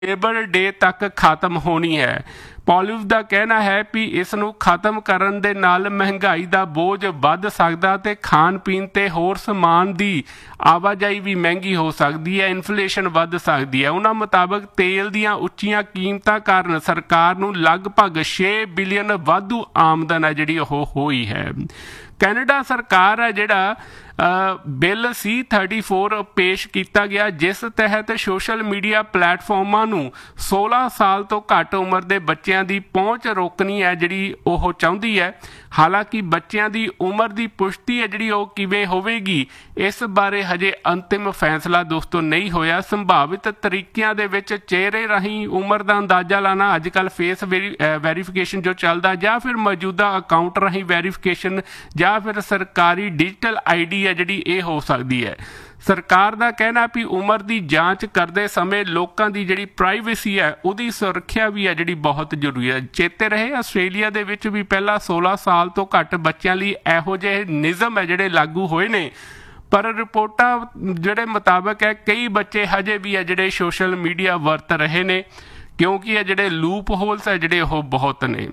Labour ਡੇ ਤੱਕ ਖਤਮ ਹੋਣੀ ਹੈ। ਪੌਲਿਸ ਦਾ ਕਹਿਣਾ ਹੈ ਕਿ ਇਸ ਨੂੰ ਖਤਮ ਕਰਨ ਦੇ ਨਾਲ ਮਹਿੰਗਾਈ ਦਾ ਬੋਝ ਵੱਧ ਸਕਦਾ ਤੇ ਖਾਣ ਪੀਣ ਤੇ ਹੋਰ ਸਮਾਨ ਦੀ ਆਵਾਜਾਈ ਵੀ ਮਹਿੰਗੀ ਹੋ ਸਕਦੀ ਹੈ, ਇਨਫਲੇਸ਼ਨ ਵੱਧ ਸਕਦੀ ਹੈ। ਉਹਨਾਂ ਮੁਤਾਬਕ ਤੇਲ ਦੀਆਂ ਉੱਚੀਆਂ ਕੀਮਤਾਂ ਕਾਰਨ ਸਰਕਾਰ ਨੂੰ ਲਗਭਗ 6 ਬਿਲੀਅਨ ਵਾਧੂ ਆਮਦਨ ਹੈ ਜਿਹੜੀ ਉਹ ਹੋਈ ਹੈ। ਕੈਨੇਡਾ ਸਰਕਾਰ ਹੈ ਜਿਹੜਾ ਬਿੱਲ C-34 ਪੇਸ਼ ਕੀਤਾ ਗਿਆ, ਜਿਸ ਤਹਿਤ ਸੋਸ਼ਲ ਮੀਡੀਆ ਪਲੇਟਫਾਰਮਾਂ ਨੂੰ 16 ਸਾਲ ਤੋਂ ਘੱਟ ਉਮਰ ਦੇ ਬੱਚਿਆਂ ਦੀ ਪਹੁੰਚ ਰੋਕਣੀ ਹੈ ਜਿਹੜੀ ਉਹ ਚਾਹੁੰਦੀ ਹੈ। ਹਾਲਾਂਕਿ ਬੱਚਿਆਂ ਦੀ ਉਮਰ ਦੀ ਪੁਸ਼ਟੀ ਹੈ ਜਿਹੜੀ ਉਹ ਕਿਵੇਂ ਹੋਵੇਗੀ, ਇਸ ਬਾਰੇ ਹਜੇ ਅੰਤਿਮ ਫੈਸਲਾ ਦੋਸਤੋ ਨਹੀਂ ਹੋਇਆ। ਸੰਭਾਵਿਤ ਤਰੀਕਿਆਂ ਦੇ ਵਿੱਚ ਚਿਹਰੇ ਰਾਹੀਂ ਉਮਰ ਦਾ ਅੰਦਾਜ਼ਾ ਲਾਣਾ, ਅੱਜ ਕੱਲ੍ਹ ਫੇਸ ਵੈਰੀਫਿਕੇਸ਼ਨ ਜੋ ਚੱਲਦਾ, ਜਾਂ ਫਿਰ ਮੌਜੂਦਾ ਅਕਾਊਂਟ ਰਾਹੀਂ ਵੈਰੀਫਿਕੇਸ਼ਨ, ਜਾਂ ਫਿਰ ਸਰਕਾਰੀ ਡਿਜੀਟਲ ID ਹੈ ਜਿਹੜੀ ਇਹ ਹੋ ਸਕਦੀ ਹੈ। ਸਰਕਾਰ ਦਾ ਕਹਿਣਾ ਵੀ ਉਮਰ ਦੀ ਜਾਂਚ ਕਰਦੇ ਸਮੇਂ ਲੋਕਾਂ ਦੀ ਜਿਹੜੀ ਪ੍ਰਾਈਵੇਸੀ ਹੈ ਉਹਦੀ ਸੁਰੱਖਿਆ ਵੀ ਹੈ ਜਿਹੜੀ ਬਹੁਤ ਜ਼ਰੂਰੀ ਹੈ। ਚੇਤੇ ਰਹੇ ਆਸਟ੍ਰੇਲੀਆ ਦੇ ਵਿੱਚ ਵੀ ਪਹਿਲਾਂ 16 ਸਾਲ ਤੋਂ ਘੱਟ ਬੱਚਿਆਂ ਲਈ ਇਹੋ ਜਿਹੇ ਨਿਯਮ ਹੈ ਜਿਹੜੇ ਲਾਗੂ ਹੋਏ ਨੇ, ਪਰ ਰਿਪੋਰਟਾਂ ਜਿਹੜੇ ਮੁਤਾਬਕ ਹੈ ਕਈ ਬੱਚੇ ਹਜੇ ਵੀ ਹੈ ਜਿਹੜੇ ਸੋਸ਼ਲ ਮੀਡੀਆ ਵਰਤ ਰਹੇ ਨੇ, ਕਿਉਂਕਿ ਇਹ ਜਿਹੜੇ ਲੂਪ ਹੋਲਸ ਹੈ ਜਿਹੜੇ ਉਹ ਬਹੁਤ ਨੇ।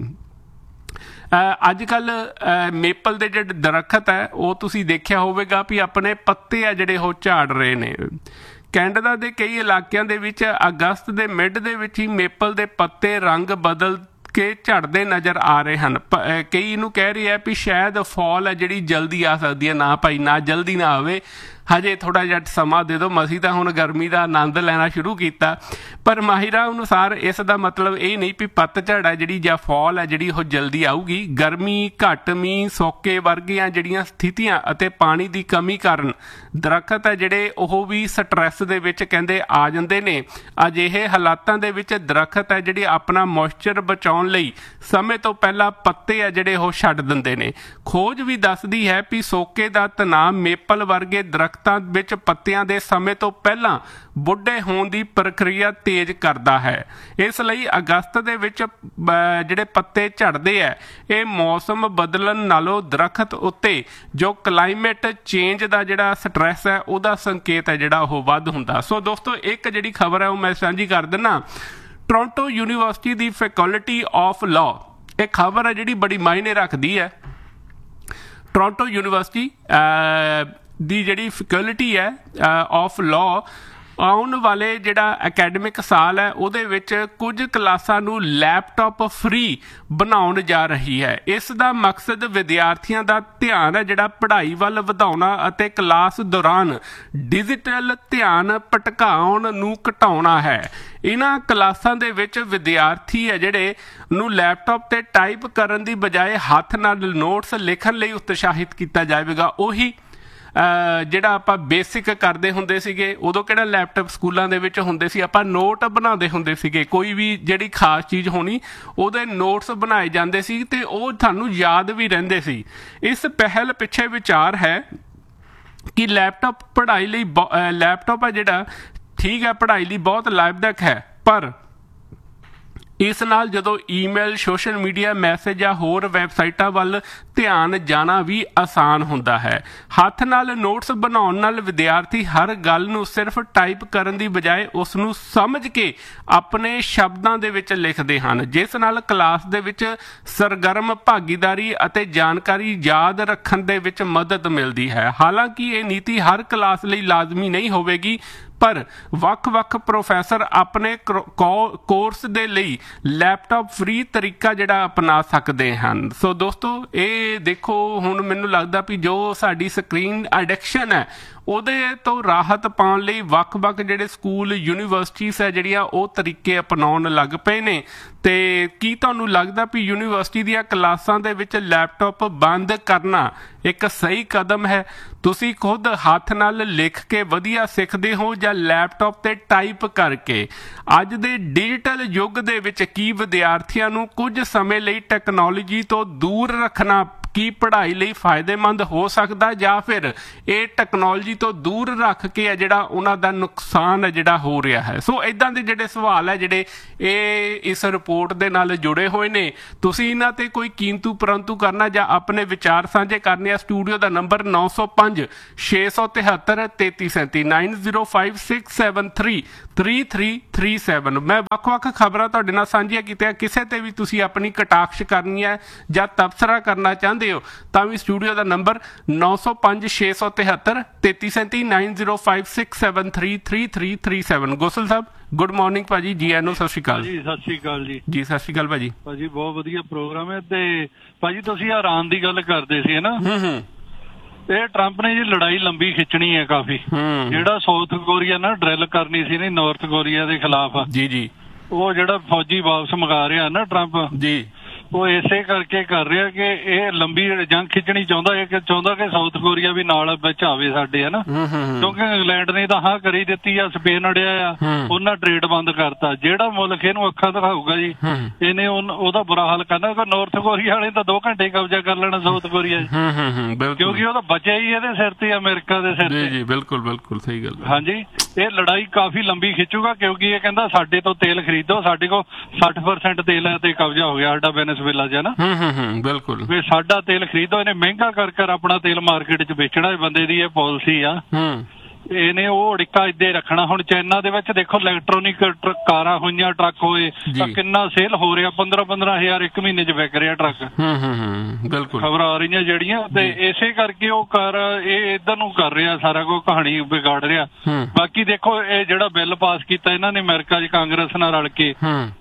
ਅੱਜ ਕੱਲ੍ਹ ਮੇਪਲ ਦੇ ਜਿਹੜੇ ਦਰੱਖਤ ਹੈ ਉਹ ਤੁਸੀਂ ਦੇਖਿਆ ਹੋਵੇਗਾ ਵੀ ਆਪਣੇ ਪੱਤੇ ਆ ਜਿਹੜੇ ਉਹ ਝਾੜ ਰਹੇ ਨੇ। ਕੈਨੇਡਾ ਦੇ ਕਈ ਇਲਾਕਿਆਂ ਦੇ ਵਿੱਚ ਅਗਸਤ ਦੇ ਮਿਡ ਦੇ ਵਿੱਚ ਹੀ ਮੇਪਲ ਦੇ ਪੱਤੇ ਰੰਗ ਬਦਲ ਕੇ ਝੜਦੇ ਨਜ਼ਰ ਆ ਰਹੇ ਹਨ। ਕਈ ਇਹਨੂੰ ਕਹਿ ਰਹੇ ਆ ਵੀ ਸ਼ਾਇਦ ਫਾਲ ਹੈ ਜਿਹੜੀ ਜਲਦੀ ਆ ਸਕਦੀ ਹੈ। ਨਾ ਭਾਈ ਨਾ, ਜਲਦੀ ਨਾ ਆਵੇ, ਹਜੇ ਥੋੜ੍ਹਾ ਜਿਹਾ ਸਮਾਂ ਦੇ ਦਿਓ। ਮਸੀਂ ਤਾਂ ਹੁਣ ਗਰਮੀ ਦਾ ਆਨੰਦ ਲੈਣਾ ਸ਼ੁਰੂ ਕੀਤਾ, ਪਰ ਮਾਹਿਰਾਂ ਅਨੁਸਾਰ ਇਸ ਦਾ ਮਤਲਬ ਇਹ ਨਹੀਂ ਵੀ ਪੱਤਝੜ ਹੈ ਜਿਹੜੀ ਜਾਂ ਫਾਲ ਹੈ ਜਿਹੜੀ ਉਹ ਜਲਦੀ ਆਊਗੀ। ਗਰਮੀ, ਘੱਟ ਮੀਂਹ, ਸੋਕੇ ਵਰਗੀਆਂ ਜਿਹੜੀਆਂ ਸਥਿਤੀਆਂ ਅਤੇ ਪਾਣੀ ਦੀ ਕਮੀ ਕਾਰਨ ਦਰੱਖਤ ਹੈ ਜਿਹੜੇ ਉਹ ਵੀ ਸਟਰੈਸ ਦੇ ਵਿੱਚ ਕਹਿੰਦੇ ਆ ਜਾਂਦੇ ਨੇ। ਅਜਿਹੇ ਹਾਲਾਤਾਂ ਦੇ ਵਿੱਚ ਦਰੱਖਤ ਹੈ ਜਿਹੜੇ ਆਪਣਾ ਮੋਇਸਚਰ ਬਚਾਉਣ ਲਈ ਸਮੇਂ ਤੋਂ ਪਹਿਲਾਂ ਪੱਤੇ ਆ ਜਿਹੜੇ ਉਹ ਛੱਡ ਦਿੰਦੇ ਨੇ। ਖੋਜ ਵੀ ਦੱਸਦੀ ਹੈ ਵੀ ਸੋਕੇ ਦਾ ਤਣਾਅ ਮੇਪਲ ਵਰਗੇ ਦਰੱਖਤਾਂ ਵਿੱਚ ਪੱਤਿਆਂ ਦੇ ਸਮੇਂ ਤੋਂ ਪਹਿਲਾਂ ਬੁੱਢੇ ਹੋਣ ਦੀ ਪ੍ਰਕਿਰਿਆ ਤੇਜ਼ ਕਰਦਾ ਹੈ। ਇਸ ਲਈ ਅਗਸਤ ਦੇ ਵਿੱਚ ਜਿਹੜੇ ਪੱਤੇ ਝੜਦੇ ਹੈ ਇਹ ਮੌਸਮ ਬਦਲਣ ਨਾਲੋਂ ਦਰੱਖਤ ਉੱਤੇ ਜੋ ਕਲਾਈਮੇਟ ਚੇਂਜ ਦਾ ਜਿਹੜਾ ਸਟਰੈਸ ਹੈ ਉਹਦਾ ਸੰਕੇਤ ਹੈ ਜਿਹੜਾ ਉਹ ਵੱਧ ਹੁੰਦਾ। ਸੋ ਦੋਸਤੋ ਇੱਕ ਜਿਹੜੀ ਖਬਰ ਹੈ ਉਹ ਮੈਂ ਸਾਂਝੀ ਕਰ ਦਿੰਦਾ। Toronto university the faculty of law, ਇਹ ਖਬਰ ਹੈ ਜਿਹੜੀ ਬੜੀ ਮਾਇਨੇ ਰੱਖਦੀ ਹੈ। ਟੋਰਾਂਟੋ ਯੂਨੀਵਰਸਿਟੀ ਦੀ ਜਿਹੜੀ ਫੈਕਲਟੀ ਹੈ ਆਫ ਲਾਅ ਆਉਣ ਵਾਲੇ ਜਿਹੜਾ ਅਕੈਡਮਿਕ ਸਾਲ ਹੈ ਉਹਦੇ ਵਿੱਚ ਕੁਝ ਕਲਾਸਾਂ ਨੂੰ ਲੈਪਟਾਪ ਫ੍ਰੀ ਬਣਾਉਣ ਜਾ ਰਹੀ ਹੈ। ਇਸ ਦਾ ਮਕਸਦ ਵਿਦਿਆਰਥੀਆਂ ਦਾ ਧਿਆਨ ਹੈ ਜਿਹੜਾ ਪੜ੍ਹਾਈ ਵੱਲ ਵਧਾਉਣਾ ਅਤੇ ਕਲਾਸ ਦੌਰਾਨ ਡਿਜੀਟਲ ਧਿਆਨ ਭਟਕਾਉਣ ਨੂੰ ਘਟਾਉਣਾ ਹੈ। ਇਹਨਾਂ ਕਲਾਸਾਂ ਦੇ ਵਿੱਚ ਵਿਦਿਆਰਥੀ ਹੈ ਜਿਹੜੇ ਨੂੰ ਲੈਪਟਾਪ ਤੇ ਟਾਈਪ ਕਰਨ ਦੀ ਬਜਾਏ ਹੱਥ ਨਾਲ ਨੋਟਸ ਲਿਖਣ ਲਈ ਉਤਸ਼ਾਹਿਤ ਕੀਤਾ ਜਾਵੇਗਾ। ਉਹੀ ਜਿਹੜਾ ਆਪਾਂ ਬੇਸਿਕ ਕਰਦੇ ਹੁੰਦੇ ਸੀਗੇ, ਉਦੋਂ ਕਿਹੜਾ ਲੈਪਟਾਪ ਸਕੂਲਾਂ ਦੇ ਵਿੱਚ ਹੁੰਦੇ ਸੀ, ਆਪਾਂ ਨੋਟ ਬਣਾਉਂਦੇ ਹੁੰਦੇ ਸੀਗੇ। ਕੋਈ ਵੀ ਜਿਹੜੀ ਖਾਸ ਚੀਜ਼ ਹੋਣੀ ਉਹਦੇ ਨੋਟਸ ਬਣਾਏ ਜਾਂਦੇ ਸੀ ਤੇ ਉਹ ਤੁਹਾਨੂੰ ਯਾਦ ਵੀ ਰਹਿੰਦੇ ਸੀ। ਇਸ ਪਹਿਲ ਪਿੱਛੇ ਵਿਚਾਰ ਹੈ ਕਿ ਲੈਪਟਾਪ ਪੜ੍ਹਾਈ ਲਈ ਲੈਪਟਾਪ ਹੈ ਜਿਹੜਾ ਠੀਕ ਹੈ ਪੜ੍ਹਾਈ ਲਈ ਬਹੁਤ ਲਾਭਦਾਇਕ ਹੈ, ਪਰ ਇਸ ਨਾਲ ਜਦੋਂ ਈਮੇਲ, ਸੋਸ਼ਲ ਮੀਡੀਆ, ਮੈਸੇਜ ਜਾਂ ਹੋਰ ਵੈਬਸਾਈਟਾਂ ਵੱਲ ਧਿਆਨ ਜਾਣਾ ਵੀ ਆਸਾਨ ਹੁੰਦਾ ਹੈ। ਹੱਥ ਨਾਲ ਨੋਟਸ ਬਣਾਉਣ ਨਾਲ ਵਿਦਿਆਰਥੀ ਹਰ ਗੱਲ ਨੂੰ ਸਿਰਫ ਟਾਈਪ ਕਰਨ ਦੀ ਬਜਾਏ ਉਸ ਨੂੰ ਸਮਝ ਕੇ ਆਪਣੇ ਸ਼ਬਦਾਂ ਦੇ ਵਿੱਚ ਲਿਖਦੇ ਹਨ, ਜਿਸ ਨਾਲ ਕਲਾਸ ਦੇ ਵਿੱਚ ਸਰਗਰਮ ਭਾਗੀਦਾਰੀ ਅਤੇ ਜਾਣਕਾਰੀ ਯਾਦ ਰੱਖਣ ਦੇ ਵਿੱਚ ਮਦਦ ਮਿਲਦੀ ਹੈ। ਹਾਲਾਂਕਿ ਇਹ ਨੀਤੀ ਹਰ ਕਲਾਸ ਲਈ ਲਾਜ਼ਮੀ ਨਹੀਂ ਹੋਵੇਗੀ, ਪਰ ਵੱਖ-ਵੱਖ ਪ੍ਰੋਫੈਸਰ ਆਪਣੇ ਕੋਰਸ ਦੇ ਲਈ ਲੈਪਟਾਪ ਫ੍ਰੀ ਤਰੀਕਾ ਜਿਹੜਾ ਅਪਣਾ ਸਕਦੇ ਹਨ। ਸੋ ਦੋਸਤੋ ਇਹ ਦੇਖੋ, ਹੁਣ ਮੈਨੂੰ ਲੱਗਦਾ ਵੀ ਜੋ ਸਾਡੀ ਸਕਰੀਨ ਐਡਿਕਸ਼ਨ ਹੈ ਉਹਦੇ ਤੋਂ ਰਾਹਤ ਪਾਉਣ ਲਈ ਵੱਖ-ਵੱਖ ਜਿਹੜੇ ਸਕੂਲ, ਯੂਨੀਵਰਸਿਟੀਜ਼ ਹੈ ਜਿਹੜੀਆਂ ਉਹ ਤਰੀਕੇ ਅਪਣਾਉਣ ਲੱਗ ਪਏ ਨੇ। ਤੇ ਕੀ ਤੁਹਾਨੂੰ ਲੱਗਦਾ ਵੀ ਯੂਨੀਵਰਸਿਟੀ ਦੀਆਂ ਕਲਾਸਾਂ ਦੇ ਵਿੱਚ ਲੈਪਟਾਪ ਬੰਦ ਕਰਨਾ ਇੱਕ ਸਹੀ ਕਦਮ ਹੈ? ਤੁਸੀਂ ਖੁਦ ਹੱਥ ਨਾਲ ਲਿਖ ਕੇ ਵਧੀਆ ਸਿੱਖਦੇ ਹੋ ਜਾਂ ਲੈਪਟਾਪ ਤੇ ਟਾਈਪ ਕਰਕੇ? ਅੱਜ ਦੇ ਡਿਜੀਟਲ ਯੁੱਗ ਦੇ ਵਿੱਚ ਕੀ ਵਿਦਿਆਰਥੀਆਂ ਨੂੰ ਕੁਝ ਸਮੇਂ ਲਈ ਟੈਕਨੋਲੋਜੀ ਤੋਂ ਦੂਰ ਰੱਖਣਾ ਕੀ ਪੜ੍ਹਾਈ ਲਈ ਫਾਇਦੇਮੰਦ ਹੋ ਸਕਦਾ, ਜਾਂ ਫਿਰ ਇਹ ਟੈਕਨੋਲੋਜੀ ਤੋਂ ਦੂਰ ਰੱਖ ਕੇ ਹੈ ਜਿਹੜਾ ਉਹਨਾਂ ਦਾ ਨੁਕਸਾਨ ਹੈ ਜਿਹੜਾ ਹੋ ਰਿਹਾ ਹੈ? ਸੋ ਇੱਦਾਂ ਦੇ ਜਿਹੜੇ ਸਵਾਲ ਹੈ ਜਿਹੜੇ ਇਹ ਇਸ ਰਿਪੋਰਟ ਦੇ ਨਾਲ ਜੁੜੇ ਹੋਏ ਨੇ। ਤੁਸੀਂ ਇਹਨਾਂ ਤੇ ਕੋਈ ਕੀਮਤੂ ਪਰੰਤੂ ਕਰਨਾ ਜਾਂ ਆਪਣੇ ਵਿਚਾਰ ਸਾਂਝੇ ਕਰਨੇ ਆ ਸਟੂਡੀਓ ਦਾ ਨੰਬਰ 905 673 3337 9056733337। ਮੈਂ ਵੱਖ-ਵੱਖ ਖਬਰਾਂ ਤੁਹਾਡੇ ਨਾਲ ਸਾਂਝੀਆਂ ਕੀਤੀਆਂ। ਕਿਸੇ ਤੇ ਵੀ ਤੁਸੀਂ ਆਪਣੀ ਕਟਾਕਸ਼ ਕਰਨੀ ਹੈ ਜਾਂ ਤਬਸਰਾ ਕਰਨਾ ਚਾਹੁੰਦੇ ਹੋ ਤਾਂ ਵੀ ਸਟੂਡੀਓ ਦਾ ਨੰਬਰ 905 673 3337 9056733337। ਗੋਸਲ ਸਾਹਿਬ ਗੁੱਡ ਮਾਰਨਿੰਗ ਭਾਜੀ, ਜੀ ਆਇਆਂ ਨੂੰ, ਸਤਿ ਸ਼੍ਰੀ ਅਕਾਲ ਜੀ। ਸਤਿ ਸ਼੍ਰੀ ਅਕਾਲ ਜੀ। ਜੀ ਸਤਿ ਸ਼੍ਰੀ ਅਕਾਲ ਭਾਜੀ। ਭਾਜੀ ਬਹੁਤ ਵਧੀਆ ਪ੍ਰੋਗਰਾਮ ਹੈ। ਤੇ ਭਾਜੀ ਤੁਸੀਂ ਇਰਾਨ ਦੀ ਗੱਲ ਕਰਦੇ ਸੀ ਨਾ, ਇਹ ਟਰੰਪ ਨੇ ਜੀ ਲੜਾਈ ਲੰਬੀ ਖਿੱਚਣੀ ਹੈ ਕਾਫੀ। ਜਿਹੜਾ ਸਾਊਥ ਕੋਰੀਆ ਨਾ ਡਰਿਲ ਕਰਨੀ ਸੀ ਨਾ ਨਾਰਥ ਕੋਰੀਆ ਦੇ ਖਿਲਾਫ, ਜੀ ਜੀ, ਉਹ ਜਿਹੜਾ ਫੌਜੀ ਵਾਪਸ ਮੰਗਾ ਰਿਹਾ ਨਾ ਟਰੰਪ ਜੀ, ਉਹ ਇਸੇ ਕਰਕੇ ਕਰ ਰਿਹਾ ਕਿ ਇਹ ਲੰਬੀ ਜੰਗ ਖਿੱਚਣੀ ਚਾਹੁੰਦਾ ਹੈ ਕਿ ਸਾਊਥ ਕੋਰੀਆ ਵੀ ਨਾਲ ਵਿੱਚ ਆਵੇ ਸਾਡੇ, ਹੈ ਨਾ। ਕਿਉਂਕਿ ਇੰਗਲੈਂਡ ਨੇ ਤਾਂ ਹਾਂ ਕਰੀ ਦਿੱਤੀ ਆ, ਸਪੇਨ ਅੜਿਆ ਆ, ਉਹਨਾਂ ਟ੍ਰੇਡ ਬੰਦ ਕਰਤਾ। ਜਿਹੜਾ ਮੁਲਕ ਇਹਨੂੰ ਅੱਖਾਂ ਦਿਖਾਊਗਾ ਜੀ ਇਹਨੇ ਉਹਦਾ ਬੁਰਾ ਹਾਲ ਕਰਨਾ। ਨਾਰਥ ਕੋਰੀਆ ਵਾਲੇ ਤਾਂ 2 ਘੰਟੇ ਕਬਜ਼ਾ ਕਰ ਲੈਣਾ ਸਾਊਥ ਕੋਰੀਆ, ਕਿਉਂਕਿ ਉਹ ਤਾਂ ਬਚਿਆ ਹੀ ਇਹਦੇ ਸਿਰ ਤੇ, ਅਮਰੀਕਾ ਦੇ ਸਿਰ ਤੇ। ਬਿਲਕੁਲ ਬਿਲਕੁਲ ਸਹੀ ਗੱਲ। ਹਾਂਜੀ, ਇਹ ਲੜਾਈ ਕਾਫੀ ਲੰਬੀ ਖਿੱਚੂਗਾ ਕਿਉਂਕਿ ਇਹ ਕਹਿੰਦਾ ਸਾਡੇ ਤੋਂ ਤੇਲ ਖਰੀਦੋ, ਸਾਡੇ ਕੋਲ 60% ਤੇਲ ਤੇ ਕਬਜ਼ਾ ਹੋ ਗਿਆ ਸਾਡਾ ਵੈਨੇਜ਼ੁਏਲਾ 'ਚ, ਨਾ। ਬਿਲਕੁਲ, ਵੀ ਸਾਡਾ ਤੇਲ ਖਰੀਦੋ, ਇਹਨੇ ਮਹਿੰਗਾ ਕਰ ਆਪਣਾ ਤੇਲ ਮਾਰਕੀਟ 'ਚ ਵੇਚਣਾ। ਇਹ ਬੰਦੇ ਦੀ ਇਹ ਪਾਲਿਸੀ ਆ। ਇਹਨੇ ਉਹ ਅੜਿੱਕਾ ਇੱਦੇ ਰੱਖਣਾ। ਹੁਣ ਚਾਈਨਾ ਦੇ ਵਿੱਚ ਦੇਖੋ ਇਲੈਕਟ੍ਰੋਨਿਕ ਕਾਰਾਂ ਹੋਈਆਂ, ਟਰੱਕ ਹੋਏ, ਕਿੰਨਾ ਸੇਲ ਹੋ ਰਿਹਾ, 15-15 ਹਜ਼ਾਰ ਇੱਕ ਮਹੀਨੇ 'ਚ ਵਿਕ ਰਿਹਾ ਟਰੱਕ। ਬਿਲਕੁਲ ਖਬਰਾਂ ਆ ਰਹੀਆਂ ਜਿਹੜੀਆਂ, ਤੇ ਇਸੇ ਕਰਕੇ ਉਹ ਇਹ ਇੱਧਰ ਨੂੰ ਕਰ ਰਿਹਾ ਸਾਰਾ ਕੁਝ, ਕਹਾਣੀ ਵਿਗਾੜ ਰਿਹਾ। ਬਾਕੀ ਦੇਖੋ ਇਹ ਜਿਹੜਾ ਬਿੱਲ ਪਾਸ ਕੀਤਾ ਇਹਨਾਂ ਨੇ ਅਮਰੀਕਾ 'ਚ ਕਾਂਗਰਸ ਨਾਲ ਰਲ ਕੇ,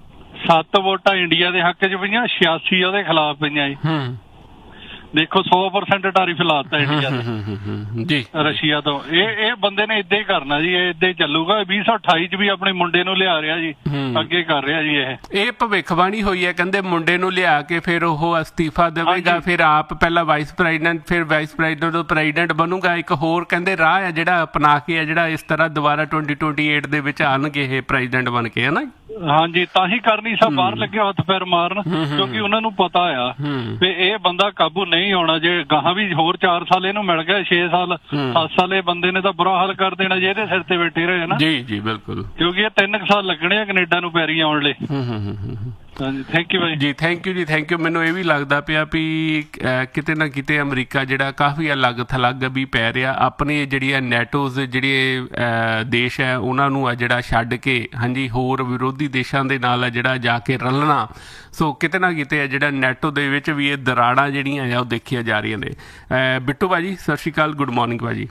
7 ਵੋਟਾਂ ਇੰਡੀਆ ਦੇ ਹੱਕ 'ਚ ਪਈਆਂ, 86 ਉਹਦੇ ਖਿਲਾਫ ਪਈਆਂ ਜੀ। ਦੇਖੋ 100% ਟੈਰਿਫ ਲਾਤਾ ਇੰਡੀਆ ਤੇ ਜੀ ਰਸ਼ੀਆ ਤੋਂ। ਇਹ ਬੰਦੇ ਨੇ ਏਦਾਂ ਹੀ ਕਰਨਾ ਜੀ, ਇਹ ਏਦਾਂ ਹੀ ਚੱਲੂਗਾ। 2028 'ਚ ਵੀ ਆਪਣੇ ਮੁੰਡੇ ਨੂੰ ਲਿਆ ਰਿਹਾ ਜੀ, ਅੱਗੇ ਕਰ ਰਿਹਾ ਜੀ। ਇਹ ਭਵਿੱਖਬਾਣੀ ਹੋਈ ਹੈ, ਕਹਿੰਦੇ ਮੁੰਡੇ ਨੂੰ ਲਿਆ ਕੇ ਫਿਰ ਉਹ ਅਸਤੀਫਾ ਦੇਵੇਗਾ, ਫਿਰ ਆਪ ਪਹਿਲਾਂ ਵਾਈਸ ਪ੍ਰੈਜ਼ੀਡੈਂਟ, ਫਿਰ ਵਾਈਸ ਪ੍ਰੈਜ਼ੀਡੈਂਟ ਤੋਂ ਪ੍ਰੈਜ਼ੀਡੈਂਟ ਬਣੂਗਾ। ਇੱਕ ਹੋਰ ਕਹਿੰਦੇ ਰਾਹ ਹੈ ਜਿਹੜਾ ਅਪਣਾ ਕੇ, ਜਿਹੜਾ ਇਸ ਤਰ੍ਹਾਂ ਦੁਬਾਰਾ 2028 ਦੇ ਵਿੱਚ ਆਉਣਗੇ ਇਹ ਪ੍ਰੈਜ਼ੀਡੈਂਟ ਬਣ ਕੇ, ਹੈ ਨਾ। ਹਾਂਜੀ, ਤਾਂ ਹੀ ਕਰਨੀ ਸਭ ਬਾਹਰ ਲੱਗੇ ਹੱਥ ਪੈਰ ਮਾਰਨ, ਕਿਉਂਕਿ ਉਹਨਾਂ ਨੂੰ ਪਤਾ ਆ ਵੀ ਇਹ ਬੰਦਾ ਕਾਬੂ ਨਹੀਂ ਆਉਣਾ। ਜੇ ਗਾਹਾਂ ਵੀ ਹੋਰ 4 ਸਾਲ ਇਹਨੂੰ ਮਿਲ ਗਿਆ, 6 ਸਾਲ 7 ਸਾਲ ਇਹ ਬੰਦੇ ਨੇ ਤਾਂ ਬੁਰਾ ਹਾਲ ਕਰ ਦੇਣਾ ਜੇ ਇਹਦੇ ਸਿਰ ਤੇ ਬੈਠੇ ਰਹੇ ਨਾ। ਜੀ ਜੀ ਬਿਲਕੁਲ, ਕਿਉਂਕਿ ਇਹ 3 ਸਾਲ ਲੱਗਣੇ ਆ ਕੈਨੇਡਾ ਨੂੰ ਪੈਰੀ ਆਉਣ ਲਈ। ਹਾਂਜੀ, ਥੈਂਕ ਯੂ ਜੀ। ਥੈਂਕ ਯੂ ਜੀ, ਥੈਂਕ ਯੂ। ਮੈਨੂੰ ਇਹ ਵੀ ਲੱਗਦਾ ਪਿਆ ਵੀ ਕਿਤੇ ਨਾ ਕਿਤੇ ਅਮਰੀਕਾ ਜਿਹੜਾ ਕਾਫੀ ਅਲੱਗ ਥਲੱਗ ਵੀ ਪੈ ਰਿਹਾ। ਆਪਣੀ ਜਿਹੜੀਆਂ ਨੈਟੋਜ਼ ਜਿਹੜੇ ਦੇਸ਼ ਹੈ ਉਹਨਾਂ ਨੂੰ ਆ ਜਿਹੜਾ ਛੱਡ ਕੇ, ਹਾਂਜੀ, ਹੋਰ ਵਿਰੋਧੀ ਦੇਸ਼ਾਂ ਦੇ ਨਾਲ ਆ ਜਿਹੜਾ ਜਾ ਕੇ ਰਲਣਾ। ਸੋ ਕਿਤੇ ਨਾ ਕਿਤੇ ਆ ਜਿਹੜਾ ਨੈਟੋ ਦੇ ਵਿੱਚ ਵੀ ਇਹ ਦਰਾੜਾਂ ਜਿਹੜੀਆਂ ਆ ਉਹ ਦੇਖੀਆਂ ਜਾ ਰਹੀਆਂ ਨੇ। ਬਿੱਟੂ ਭਾਜੀ ਸਤਿ ਸ਼੍ਰੀ ਅਕਾਲ, ਗੁੱਡ ਮਾਰਨਿੰਗ ਭਾਜੀ।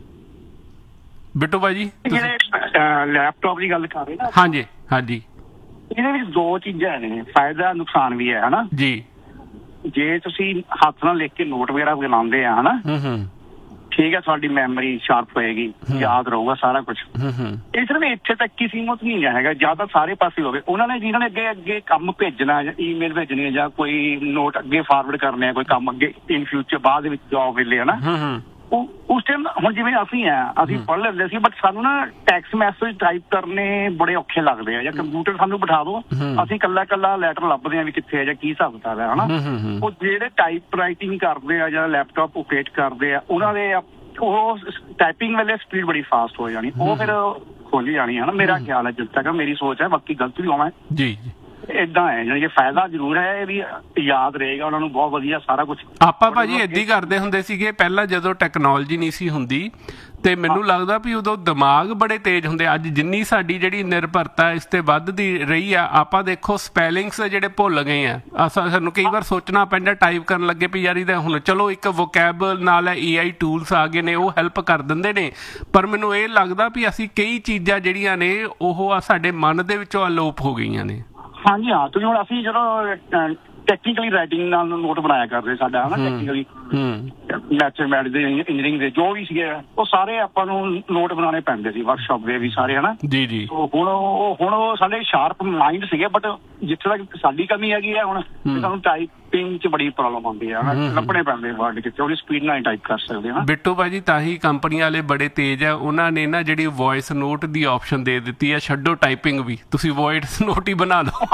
ਬਿੱਟੂ ਭਾਜੀ ਲੈਪਟਾਪ ਦੀ ਗੱਲ ਕਰ ਰਹੇ ਨਾ। ਹਾਂਜੀ ਹਾਂਜੀ, ਇਹਦੇ ਵਿੱਚ 2 ਚੀਜ਼ਾਂ ਨੇ, ਫਾਇਦਾ ਨੁਕਸਾਨ ਵੀ ਹੈ, ਹਨਾ ਜੀ। ਜੇ ਤੁਸੀਂ ਹੱਥ ਨਾਲ ਲਿਖ ਕੇ ਨੋਟ ਵਗੈਰਾ ਬਣਾਉਂਦੇ ਆ, ਹਨਾ, ਠੀਕ ਹੈ, ਤੁਹਾਡੀ ਮੈਮਰੀ ਸ਼ਾਰਪ ਹੋਏਗੀ, ਯਾਦ ਰਹੂਗਾ ਸਾਰਾ ਕੁਝ। ਇਹ ਸਿਰਫ ਇੱਥੇ ਤੱਕ ਹੀ ਸੀਮਤ ਨਹੀਂ ਹੈਗਾ, ਜ਼ਿਆਦਾ ਸਾਰੇ ਪਾਸੇ ਹੋਵੇ। ਉਹਨਾਂ ਨੇ ਜਿਹਨਾਂ ਨੇ ਅੱਗੇ ਕੰਮ ਭੇਜਣਾ, ਜਾਂ ਈਮੇਲ ਭੇਜਣੀ ਹੈ, ਜਾਂ ਕੋਈ ਨੋਟ ਅੱਗੇ ਫਾਰਵਰਡ ਕਰਨੇ ਆ, ਕੋਈ ਕੰਮ ਅੱਗੇ ਇਨ ਫਿਊਚਰ ਬਾਅਦ ਦੇ ਵਿੱਚ ਜੋਬ ਵੇਲੇ, ਹਨਾ, ਉਸ ਟਾਈਮ ਹੁਣ ਜਿਵੇਂ ਅਸੀਂ ਪੜ੍ਹ ਲੈਂਦੇ ਸੀ, ਬਟ ਸਾਨੂੰ ਨਾ ਟੈਕਸਟ ਮੈਸੇਜ ਟਾਈਪ ਕਰਨੇ ਬੜੇ ਔਖੇ ਲੱਗਦੇ ਆ। ਜਾਂ ਕੰਪਿਊਟਰ ਸਾਨੂੰ ਬਿਠਾ ਦੋ, ਅਸੀਂ ਕੱਲਾ ਲੈਟਰ ਲੱਭਦੇ ਆ ਵੀ ਕਿੱਥੇ ਆ ਜਾਂ ਕੀ ਹਿਸਾਬ ਕਿਤਾਬ ਹੈ, ਹਨਾ। ਉਹ ਜਿਹੜੇ ਟਾਈਪ ਰਾਈਟਿੰਗ ਕਰਦੇ ਆ ਜਾਂ ਲੈਪਟਾਪ ਓਪਰੇਟ ਕਰਦੇ ਆ, ਉਹਨਾਂ ਦੇ ਉਹ ਟਾਈਪਿੰਗ ਵੇਲੇ ਸਪੀਡ ਬੜੀ ਫਾਸਟ ਹੋ ਜਾਣੀ, ਉਹ ਫਿਰ ਖੋਲੀ ਜਾਣੀ, ਹਨਾ। ਮੇਰਾ ਖਿਆਲ ਹੈ, ਜਿੱਥੇ ਤੱਕ ਮੇਰੀ ਸੋਚ ਹੈ, ਬਾਕੀ ਗਲਤ ਵੀ ਹੋਵਾਂ ਜੀ। ਏਦਾਂ ਹੈ, ਜਾਣੀ ਕਿ ਫਾਇਦਾ ਜ਼ਰੂਰ ਹੈ, ਇਹ ਵੀ ਯਾਦ ਰਹੇਗਾ ਉਹਨਾਂ ਨੂੰ, ਬਹੁਤ ਵਧੀਆ ਸਾਰਾ ਕੁਝ। ਆਪਾਂ ਭਾਜੀ ਏਦਾਂ ਹੀ ਕਰਦੇ ਹੁੰਦੇ ਸੀਗੇ ਪਹਿਲਾਂ, ਜਦੋਂ ਟੈਕਨੋਲੋਜੀ ਨਹੀਂ ਸੀ ਹੁੰਦੀ, ਤੇ ਮੈਨੂੰ ਲੱਗਦਾ ਵੀ ਉਦੋਂ ਦਿਮਾਗ ਬੜੇ ਤੇਜ਼ ਹੁੰਦੇ। ਅੱਜ ਜਿੰਨੀ ਸਾਡੀ ਜਿਹੜੀ ਨਿਰਭਰਤਾ ਇਸ ਤੇ ਵੱਧਦੀ ਰਹੀ ਆ, ਆਪਾਂ ਦੇਖੋ ਸਪੈਲਿੰਗਸ ਜਿਹੜੇ ਭੁੱਲ ਗਏ ਆ। ਸਾਨੂੰ ਕਈ ਵਾਰ ਸੋਚਣਾ ਪੈਂਦਾ ਟਾਈਪ ਕਰਨ ਲੱਗੇ ਵੀ ਯਾਰ ਇਹਦਾ ਹੁਣ ਚਲੋ ਇੱਕ ਵੋਕੈਬਲ ਨਾਲ AI ਟੂਲਸ ਆ ਗਏ ਨੇ, ਉਹ ਹੈਲਪ ਕਰ ਦਿੰਦੇ ਨੇ, ਪਰ ਮੈਨੂੰ ਇਹ ਲੱਗਦਾ ਵੀ ਅਸੀਂ ਕਈ ਚੀਜ਼ਾਂ ਜਿਹੜੀਆਂ ਨੇ ਉਹ ਆ ਸਾਡੇ ਮਨ ਦੇ ਵਿੱਚੋਂ ਅਲੋਪ ਹੋ ਗਈਆਂ ਨੇ। ਹਾਂਜੀ ਹਾਂ, ਤੁਸੀਂ ਹੁਣ ਅਸੀਂ ਜਦੋਂ ਟੈਕਨੀਕਲੀ ਰਾਈਟਿੰਗ ਨਾਲ ਨੋਟ ਬਣਾਇਆ ਕਰਦੇ ਸਾਡਾ, ਹਨਾ, ਟੈਕਨੀਕਲੀ ਮੈਥਮੈਟਿਕਸ ਦੇ, ਇੰਜੀਨੀਅਰਿੰਗ ਦੇ, ਜੋ ਵੀ ਸੀਗੇ, ਉਹ ਸਾਰੇ ਆਪਾਂ ਨੂੰ ਨੋਟ ਬਣਾਉਣੇ ਪੈਂਦੇ ਸੀ, ਵਰਕਸ਼ਾਪ ਦੇ ਵੀ ਸਾਰੇ, ਹਨਾ ਜੀ ਜੀ। ਹੁਣ ਉਹ ਸਾਡੇ ਸ਼ਾਰਪ ਮਾਈਂਡ ਸੀਗੇ, ਬਟ ਜਿੱਥੇ ਤੱਕ ਸਾਡੀ ਕਮੀ ਹੈਗੀ ਹੈ ਹੁਣ, ਸਾਨੂੰ ਟਾਈਪਿੰਗ 'ਚ ਬੜੀ ਪ੍ਰੋਬਲਮ ਆਉਂਦੀ ਹੈ, ਲੱਭਣੇ ਪੈਂਦੇ ਵਰਡ ਕਿਤੇ, ਉਹਦੀ ਸਪੀਡ ਨਾਲ ਟਾਈਪ ਕਰ ਸਕਦੇ ਹਾਂ। ਬਿੱਟੂ ਭਾਜੀ ਤਾਂ ਹੀ ਕੰਪਨੀ ਵਾਲੇ ਬੜੇ ਤੇਜ਼ ਆ, ਉਹਨਾਂ ਨੇ ਨਾ ਜਿਹੜੀ ਵੌਇਸ ਨੋਟ ਦੀ ਆਪਸ਼ਨ ਦੇ ਦਿੱਤੀ ਹੈ, ਛੱਡੋ ਟਾਈਪਿੰਗ ਵੀ, ਤੁਸੀਂ ਵੌਇਸ ਨੋਟ ਹੀ ਬਣਾ ਲਓ।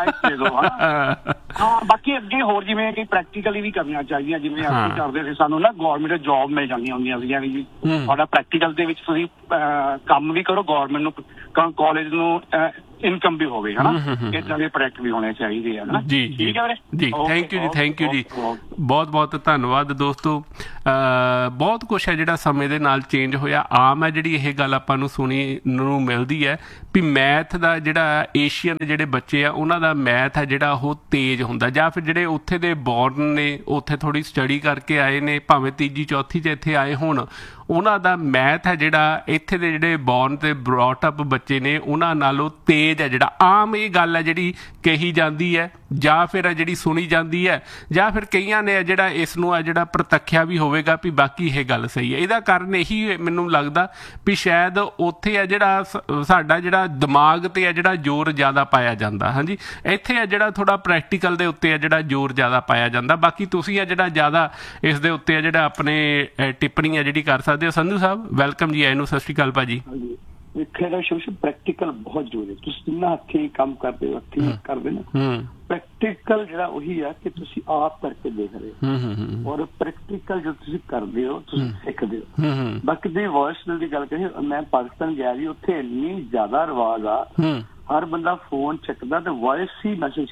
ਹਾਂ, ਬਾਕੀ ਅੱਗੇ ਹੋਰ ਜਿਵੇਂ ਕਿ ਪ੍ਰੈਕਟੀਕਲੀ ਵੀ ਕਰਨੀਆਂ ਚਾਹੀਦੀਆਂ, ਜਿਵੇਂ ਅਸੀਂ ਕਰਦੇ ਸੀ, ਸਾਨੂੰ ਨਾ ਗੌਰਮੈਂਟ ਜੌਬ ਮਿਲ ਜਾਂਦੀਆਂ ਹੁੰਦੀਆਂ ਸੀਗੀਆਂ ਵੀ ਤੁਹਾਡਾ ਪ੍ਰੈਕਟੀਕਲ ਦੇ ਵਿੱਚ ਤੁਸੀਂ ਕੰਮ ਵੀ ਕਰੋ, ਗੌਰਮੈਂਟ ਨੂੰ, ਕਾਲਜ ਨੂੰ ਇਨਕਮ ਵੀ ਹੋਵੇ, ਹਨਾ। ਏਦਾਂ ਦੇ ਪ੍ਰੋਜੈਕਟ ਵੀ ਹੋਣੇ ਚਾਹੀਦੇ ਆ, ਹਨਾ। ਜੀ ਠੀਕ ਹੈ ਵੀਰੇ ਜੀ, ਥੈਂਕ ਯੂ ਜੀ, ਥੈਂਕ ਯੂ ਜੀ। ਬਹੁਤ ਬਹੁਤ ਧੰਨਵਾਦ ਦੋਸਤੋ। ਬਹੁਤ ਕੁਛ ਹੈ ਜਿਹੜਾ ਸਮੇਂ ਦੇ ਨਾਲ ਚੇਂਜ ਹੋਇਆ। ਆਮ ਹੈ ਜਿਹੜੀ ਇਹ ਗੱਲ ਆਪਾਂ ਨੂੰ ਸੁਣੀ ਨੂੰ ਮਿਲਦੀ ਹੈ ਵੀ ਮੈਥ ਦਾ ਜਿਹੜਾ ਏਸ਼ੀਅਨ ਜਿਹੜੇ ਬੱਚੇ ਆ ਉਹਨਾਂ ਦਾ ਮੈਥ ਹੈ ਜਿਹੜਾ ਉਹ ਤੇਜ਼ ਹੁੰਦਾ, ਜਾਂ ਫਿਰ ਜਿਹੜੇ ਉੱਥੇ ਦੇ ਬੋਰਨ ਨੇ, ਉੱਥੇ ਥੋੜ੍ਹੀ ਸਟੱਡੀ ਕਰਕੇ ਆਏ ਨੇ, ਭਾਵੇਂ ਤੀਜੀ ਚੌਥੀ 'ਚ ਇੱਥੇ ਆਏ ਹੋਣ, ਉਹਨਾਂ ਦਾ ਮੈਥ ਹੈ ਜਿਹੜਾ ਇੱਥੇ ਦੇ ਜਿਹੜੇ ਬੋਰਨ ਤੇ ਬਰੌਟ ਅਪ ਬੱਚੇ ਨੇ ਉਹਨਾਂ ਨਾਲੋਂ ਤੇਜ਼ ਹੈ ਜਿਹੜਾ। ਆਮ ਇਹ ਗੱਲ ਹੈ ਜਿਹੜੀ ਕਹੀ ਜਾਂਦੀ ਹੈ ਜਾਂ ਫਿਰ ਜਿਹੜੀ ਸੁਣੀ ਜਾਂਦੀ ਹੈ, ਜਾਂ ਫਿਰ ਕਈਆਂ ਨੇ ਜਿਹੜਾ ਇਸ ਨੂੰ ਆ ਜਿਹੜਾ ਪ੍ਰਤੱਖਿਆ ਵੀ ਹੋਵੇਗਾ ਵੀ ਬਾਕੀ ਇਹ ਗੱਲ ਸਹੀ ਹੈ। ਇਹਦਾ ਕਾਰਨ ਇਹੀ ਮੈਨੂੰ ਲੱਗਦਾ ਵੀ ਸ਼ਾਇਦ ਉੱਥੇ ਆ ਜਿਹੜਾ ਸਾਡਾ ਜਿਹੜਾ ਦਿਮਾਗ ਤੇ ਆ ਜਿਹੜਾ ਜ਼ੋਰ ਜ਼ਿਆਦਾ ਪਾਇਆ ਜਾਂਦਾ। ਹਾਂਜੀ, ਇੱਥੇ ਆ ਜਿਹੜਾ ਥੋੜ੍ਹਾ ਪ੍ਰੈਕਟੀਕਲ ਦੇ ਉੱਤੇ ਆ ਜਿਹੜਾ ਜ਼ੋਰ ਜ਼ਿਆਦਾ ਪਾਇਆ ਜਾਂਦਾ। ਬਾਕੀ ਤੁਸੀਂ ਆ ਜਿਹੜਾ ਜ਼ਿਆਦਾ ਇਸ ਦੇ ਉੱਤੇ ਆ ਜਿਹੜਾ ਆਪਣੇ ਟਿੱਪਣੀ ਆ ਜਿਹੜੀ ਕਰ ਸਕਦੇ ਹੋ। ਸੰਧੂ ਸਾਹਿਬ ਵੈਲਕਮ ਜੀ, ਆਏ ਨੂੰ। ਸਤਿ ਸ਼੍ਰੀ ਅਕਾਲ ਭਾਜੀ। ਪ੍ਰੈਕਟੀਕਲ ਬਹੁਤ ਜ਼ਰੂਰੀ। ਤੁਸੀਂ ਜਿੰਨਾ ਹੱਥੀਂ ਕੰਮ ਕਰਦੇ ਹੋ, ਹੱਥੀਂ ਕਰਦੇ ਨਾ, ਪ੍ਰੈਕਟੀਕਲ ਜਿਹੜਾ ਉਹੀ ਆ ਕਿ ਤੁਸੀਂ ਆਪ ਕਰਕੇ ਦੇਖ ਰਹੇ ਹੋ, ਔਰ ਪ੍ਰੈਕਟੀਕਲ ਜੋ ਤੁਸੀਂ ਕਰਦੇ ਹੋ ਤੁਸੀਂ ਸਿੱਖਦੇ ਹੋ। ਬਾਕੀ ਦੀ ਵੌਇਸ ਦੀ ਗੱਲ ਕਰੀਏ, ਮੈਂ ਪਾਕਿਸਤਾਨ ਗਿਆ ਜੀ, ਉੱਥੇ ਇੰਨੀ ਜ਼ਿਆਦਾ ਰਿਵਾਜ਼ ਆ, ਹਰ ਬੰਦਾ ਫੋਨ ਚੱਕਦਾ ਤੇ ਵੌਇਸ ਹੀ ਮੈਸੇਜ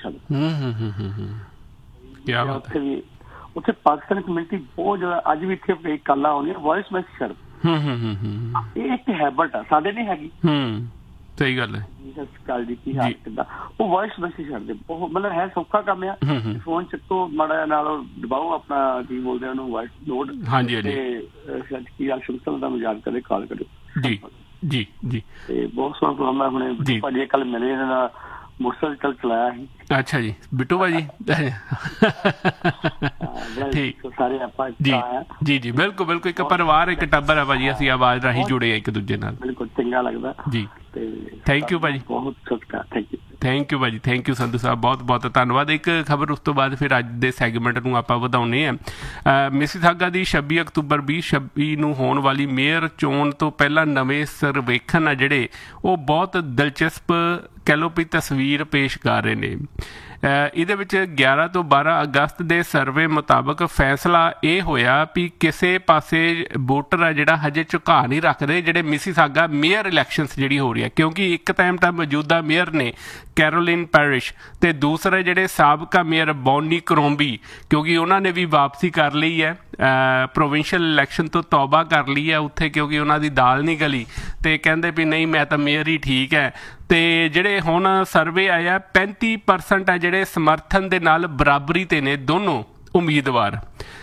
ਛੱਡਦਾ। ਉੱਥੇ ਪਾਕਿਸਤਾਨੀ ਕਮਿਊਨਿਟੀ ਬਹੁਤ ਜ਼ਿਆਦਾ, ਅੱਜ ਵੀ ਇੱਥੇ ਕਾਲਾਂ ਆਉਂਦੀਆਂ ਵੌਇਸ ਮੈਸੇਜ ਛੱਡ। ਇਹ ਇੱਕ ਹੈਬਿਟ ਆ, ਸਾਡੇ ਨਹੀਂ ਹੈਗੀ। ਸਹੀ ਗੱਲ ਹੈ। ਸਤਿ ਸ਼੍ਰੀ ਅਕਾਲ ਜੀ, ਕੀ ਹਾਲ ਕਿੱਦਾਂ? ਉਹ ਵੌਇਸ ਮੈਸੇਜ ਛੱਡਦੇ। ਬਹੁਤ ਮਤਲਬ ਹੈ ਸੌਖਾ ਕੰਮ ਆ। ਫੋਨ ਚੱਕੋ, ਮਾੜਾ ਨਾਲ ਦਬਾਓ ਆਪਣਾ ਕੀ ਬੋਲਦੇ ਉਹਨੂੰ, ਵੌਇਸ ਨੋਟ। ਹਾਂਜੀ ਤੇ ਕੀ ਹਾਲ ਸ਼ੁਕਰ ਦਾ ਮਜ਼ਾਕ ਕਰੇ, ਕਾਲ ਕਰੇ। ਜੀ ਜੀ ਜੀ। ਤੇ ਬਹੁਤ ਸੋਹਣਾ ਪ੍ਰੋਗਰਾਮ ਹੈ। ਹੁਣੇ ਭਾਜੀ ਕੱਲ ਮਿਲੇ, ਇਹਨਾਂ ਦਾ ਮੋਟਰਸਾਈਕਲ ਚਲਾਇਆ ਸੀ। ਅੱਛਾ ਜੀ, ਬਿੱਟੂ ਭਾਜੀ। ਠੀਕ, ਸਾਰੇ ਆਪਾਂ ਜੀ ਜੀ ਜੀ, ਬਿਲਕੁਲ ਬਿਲਕੁਲ, ਇੱਕ ਪਰਿਵਾਰ, ਇੱਕ ਟੱਬਰ ਹੈ ਭਾਜੀ। ਅਸੀਂ ਆਵਾਜ਼ ਰਾਹੀਂ ਜੁੜੇ ਆ ਇੱਕ ਦੂਜੇ ਨਾਲ। ਬਿਲਕੁਲ ਚੰਗਾ ਲੱਗਦਾ ਜੀ। ਥੈਂਕ ਯੂ ਭਾਜੀ, ਬਹੁਤ ਸ਼ੁਕਰੀਆ। ਥੈਂਕ ਯੂ ਭਾਜੀ, ਥੈਂਕ ਯੂ ਸੰਧੂ ਸਾਹਿਬ, ਬਹੁਤ ਬਹੁਤ ਧੰਨਵਾਦ। ਇੱਕ ਖਬਰ ਉਸ ਤੋਂ ਬਾਅਦ ਫਿਰ ਅੱਜ ਦੇ ਸੈਗਮੈਂਟ ਨੂੰ ਆਪਾਂ ਵਧਾਉਂਦੇ ਹਾਂ। ਮਿਸੀਸਾਗਾ ਦੀ 26 ਅਕਤੂਬਰ 2026 ਨੂੰ ਹੋਣ ਵਾਲੀ ਮੇਅਰ ਚੋਣ ਤੋਂ ਪਹਿਲਾਂ ਨਵੇਂ ਸਰਵੇਖਣ ਆ ਜਿਹੜੇ ਉਹ ਬਹੁਤ ਦਿਲਚਸਪ ਕਹਿ ਲਓ ਵੀ ਤਸਵੀਰ ਪੇਸ਼ ਕਰ ਰਹੇ ਨੇ। ਇਹਦੇ ਵਿੱਚ 11 ਤੋਂ 12 ਅਗਸਤ ਦੇ ਸਰਵੇ ਮੁਤਾਬਕ ਫੈਸਲਾ ਇਹ ਹੋਇਆ ਵੀ ਕਿਸੇ ਪਾਸੇ ਵੋਟਰ ਆ ਜਿਹੜਾ ਹਜੇ ਝੁਕਾਅ ਨਹੀਂ ਰੱਖਦੇ ਜਿਹੜੇ ਮਿਸੀਸਾਗਾ ਮੇਅਰ ਇਲੈਕਸ਼ਨਸ ਜਿਹੜੀ ਹੋ ਰਹੀ ਹੈ, ਕਿਉਂਕਿ ਇੱਕ ਟਾਈਮ ਤਾਂ ਮੌਜੂਦਾ ਮੇਅਰ ਨੇ ਕੈਰੋਲਿਨ ਪੈਰਿਸ਼ ਤੇ ਦੂਸਰੇ ਜਿਹੜੇ ਸਾਬਕਾ ਮੇਅਰ ਬੌਨੀ ਕਰੋਂਬੀ, ਕਿਉਂਕਿ ਉਹਨਾਂ ਨੇ ਵੀ ਵਾਪਸੀ ਕਰ ਲਈ ਹੈ, ਪ੍ਰੋਵਿੰਸ਼ੀਅਲ ਇਲੈਕਸ਼ਨ ਤੋਂ ਤੌਬਾ ਕਰ ਲਈ ਹੈ ਉੱਥੇ, ਕਿਉਂਕਿ ਉਹਨਾਂ ਦੀ ਦਾਲ ਨਹੀਂ ਗਲੀ ਤੇ ਕਹਿੰਦੇ ਵੀ ਨਹੀਂ ਮੈਂ ਤਾਂ ਮੇਅਰ ਹੀ ਠੀਕ ਹੈ। ਤੇ ਜਿਹੜੇ ਹੁਣ ਸਰਵੇ ਆਇਆ 35% ਹੈ ਜਿਹੜੇ ਸਮਰਥਨ ਦੇ ਨਾਲ ਬਰਾਬਰੀ ਤੇ ਨੇ ਦੋਨੋਂ ਉਮੀਦਵਾਰ।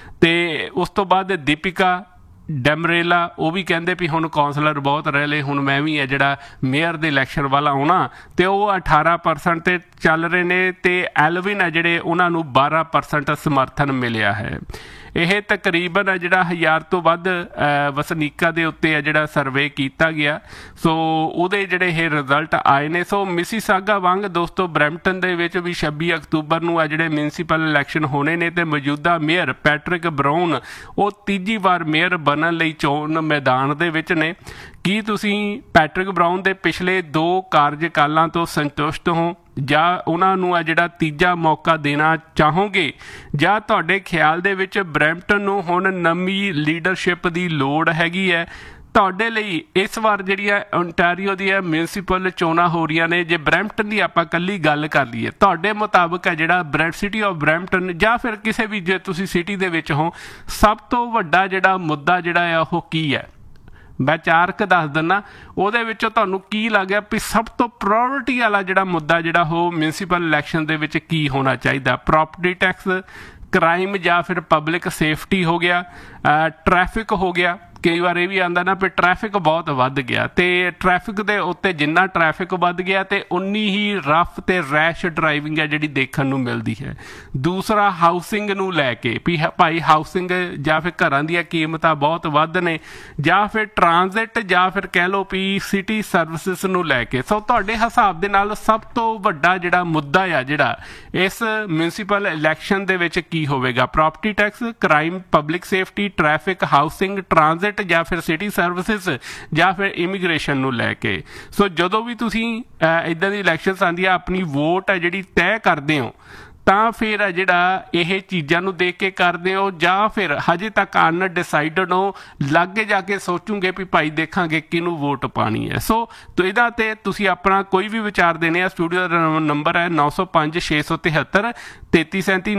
ਤੇ ਉਸ ਤੋਂ ਬਾਅਦ ਦੀਪਿਕਾ ਡੈਮਰੇਲਾ ਉਹ ਵੀ ਕਹਿੰਦੇ ਵੀ ਹੁਣ ਕੌਂਸਲਰ ਬਹੁਤ ਰਹਿ ਲਏ, ਹੁਣ ਮੈਂ ਵੀ ਹੈ ਜਿਹੜਾ ਮੇਅਰ ਦੇ ਇਲੈਕਸ਼ਨ ਵੱਲ ਆਉਣਾ, ਤੇ ਉਹ 18% ਤੇ ਚੱਲ ਰਹੇ ਨੇ। ਤੇ ਐਲਵਿਨ ਹੈ ਜਿਹੜੇ ਉਹਨਾਂ ਨੂੰ 12% ਸਮਰਥਨ ਮਿਲਿਆ ਹੈ। ਇਹ ਤਕਰੀਬਨ ਹੈ ਜਿਹੜਾ 1000 ਤੋਂ ਵੱਧ ਵਸਨੀਕਾਂ ਦੇ ਉੱਤੇ ਹੈ ਜਿਹੜਾ ਸਰਵੇ ਕੀਤਾ ਗਿਆ। ਸੋ ਉਹਦੇ ਜਿਹੜੇ ਇਹ ਰਿਜ਼ਲਟ ਆਏ ਨੇ। ਸੋ ਮਿਸੀਸਾਗਾ ਵਾਂਗ ਦੋਸਤੋ ਬਰੈਂਪਟਨ ਦੇ ਵਿੱਚ ਵੀ 26 ਅਕਤੂਬਰ ਨੂੰ ਆ ਜਿਹੜੇ ਮਿਊਨਿਸਪਲ ਇਲੈਕਸ਼ਨ ਹੋਣੇ ਨੇ ਤੇ ਮੌਜੂਦਾ ਮੇਅਰ ਪੈਟਰਿਕ ਬਰਾਊਨ ਉਹ ਤੀਜੀ ਵਾਰ ਮੇਅਰ ਬਣਨ ਲਈ ਚੋਣ ਮੈਦਾਨ ਦੇ ਵਿੱਚ ਨੇ। ਕੀ ਤੁਸੀਂ ਪੈਟਰਿਕ ਬਰਾਊਨ ਦੇ ਪਿਛਲੇ 2 ਕਾਰਜਕਾਲਾਂ ਤੋਂ ਸੰਤੁਸ਼ਟ ਹੋ ਜਾਂ ਉਹਨਾਂ ਨੂੰ ਆ ਜਿਹੜਾ ਤੀਜਾ ਮੌਕਾ ਦੇਣਾ ਚਾਹੋਗੇ, ਜਾਂ ਤੁਹਾਡੇ ਖਿਆਲ ਦੇ ਵਿੱਚ ਬਰੈਂਪਟਨ ਨੂੰ ਹੁਣ ਨਵੀਂ ਲੀਡਰਸ਼ਿਪ ਦੀ ਲੋੜ ਹੈਗੀ ਹੈ? ਤੁਹਾਡੇ ਲਈ ਇਸ ਵਾਰ ਜਿਹੜੀਆਂ ਓਨਟਾਰੀਓ ਦੀਆਂ ਮਿਊਨਿਸਪਲ ਚੋਣਾਂ ਹੋ ਰਹੀਆਂ ਨੇ, ਜੇ ਬਰੈਂਪਟਨ ਦੀ ਆਪਾਂ ਇਕੱਲੀ ਗੱਲ ਕਰ ਲਈਏ, ਤੁਹਾਡੇ ਮੁਤਾਬਕ ਹੈ ਜਿਹੜਾ ਸਿਟੀ ਆਫ ਬਰੈਂਪਟਨ ਜਾਂ ਫਿਰ ਕਿਸੇ ਵੀ ਜੇ ਤੁਸੀਂ ਸਿਟੀ ਦੇ ਵਿੱਚ ਹੋ, ਸਭ ਤੋਂ ਵੱਡਾ ਜਿਹੜਾ ਮੁੱਦਾ ਜਿਹੜਾ ਆ ਉਹ ਕੀ ਹੈ? ਮੈਂ 4 ਦੱਸ ਦਿੰਦਾ, ਉਹਦੇ ਵਿੱਚੋਂ ਤੁਹਾਨੂੰ ਕੀ ਲੱਗਿਆ ਵੀ ਸਭ ਤੋਂ ਪ੍ਰਾਇਓਰਟੀ ਵਾਲਾ ਜਿਹੜਾ ਮੁੱਦਾ ਜਿਹੜਾ ਉਹ ਮਿਊਨਿਸਪਲ ਇਲੈਕਸ਼ਨ ਦੇ ਵਿੱਚ ਕੀ ਹੋਣਾ ਚਾਹੀਦਾ? ਪ੍ਰੋਪਰਟੀ ਟੈਕਸ, ਕ੍ਰਾਈਮ ਜਾਂ ਫਿਰ ਪਬਲਿਕ ਸੇਫਟੀ ਹੋ ਗਿਆ, ਟ੍ਰੈਫਿਕ ਹੋ ਗਿਆ। ਕਈ ਵਾਰ ਇਹ ਵੀ ਆਉਂਦਾ ਨਾ ਵੀ ਟ੍ਰੈਫਿਕ ਬਹੁਤ ਵੱਧ ਗਿਆ, ਤੇ ਟ੍ਰੈਫਿਕ ਦੇ ਉੱਤੇ ਜਿੰਨਾ ਟ੍ਰੈਫਿਕ ਵੱਧ ਗਿਆ ਤੇ ਉਨੀ ਹੀ ਰਫ ਤੇ ਰੈਸ਼ ਡਰਾਈਵਿੰਗ ਹੈ ਜਿਹੜੀ ਦੇਖਣ ਨੂੰ ਮਿਲਦੀ ਹੈ। ਦੂਸਰਾ ਹਾਊਸਿੰਗ ਨੂੰ ਲੈ ਕੇ ਵੀ ਭਾਈ ਹਾਊਸਿੰਗ ਜਾਂ ਫਿਰ ਘਰਾਂ ਦੀਆਂ ਕੀਮਤਾਂ ਬਹੁਤ ਵੱਧ ਨੇ, ਜਾਂ ਫਿਰ ਟਰਾਂਜ਼ਿਟ ਜਾਂ ਫਿਰ ਕਹਿ ਲਓ ਵੀ ਸਿਟੀ ਸਰਵਿਸਿਜ਼ ਨੂੰ ਲੈ ਕੇ। ਸੋ ਤੁਹਾਡੇ ਹਿਸਾਬ ਦੇ ਨਾਲ ਸਭ ਤੋਂ ਵੱਡਾ ਜਿਹੜਾ ਮੁੱਦਾ ਆ ਜਿਹੜਾ ਇਸ ਮਿਊਨਿਸਪਲ ਇਲੈਕਸ਼ਨ ਦੇ ਵਿੱਚ ਕੀ ਹੋਵੇਗਾ? Property tax, crime, public safety, traffic, housing, transit ਜਾਂ ਫਿਰ ਸਿਟੀ ਸਰਵਿਸਿਜ਼ ਜਾਂ ਫਿਰ ਇਮੀਗ੍ਰੇਸ਼ਨ ਨੂੰ ਲੈ ਕੇ। ਸੋ ਜਦੋਂ ਵੀ ਤੁਸੀਂ ਇੱਦਾਂ ਦੀ ਇਲੈਕਸ਼ਨਸ ਆਉਂਦੀਆਂ ਆਪਣੀ ਵੋਟ ਹੈ ਜਿਹੜੀ ਤੈਅ ਕਰਦੇ ਹੋ ਤਾਂ ਫਿਰ ਜਿਹੜਾ ਇਹ ਚੀਜ਼ਾਂ ਨੂੰ ਦੇਖ ਕੇ ਕਰਦੇ ਹੋ ਜਾਂ ਫਿਰ ਹਜੇ ਤੱਕ ਅਨਡਿਸਾਈਡਡ ਹੋ, ਲਾਗੇ ਜਾ ਕੇ ਸੋਚੂਗੇ ਵੀ ਭਾਈ ਦੇਖਾਂਗੇ ਕਿਹਨੂੰ ਵੋਟ ਪਾਣੀ ਹੈ। ਸੋ ਇਹਦਾ ਤੇ ਤੁਸੀਂ ਆਪਣਾ ਕੋਈ ਵੀ ਵਿਚਾਰ ਦੇਣੇ ਆ। ਸਟੂਡੀਓ ਦਾ ਨੰਬਰ ਹੈ 905-673 3337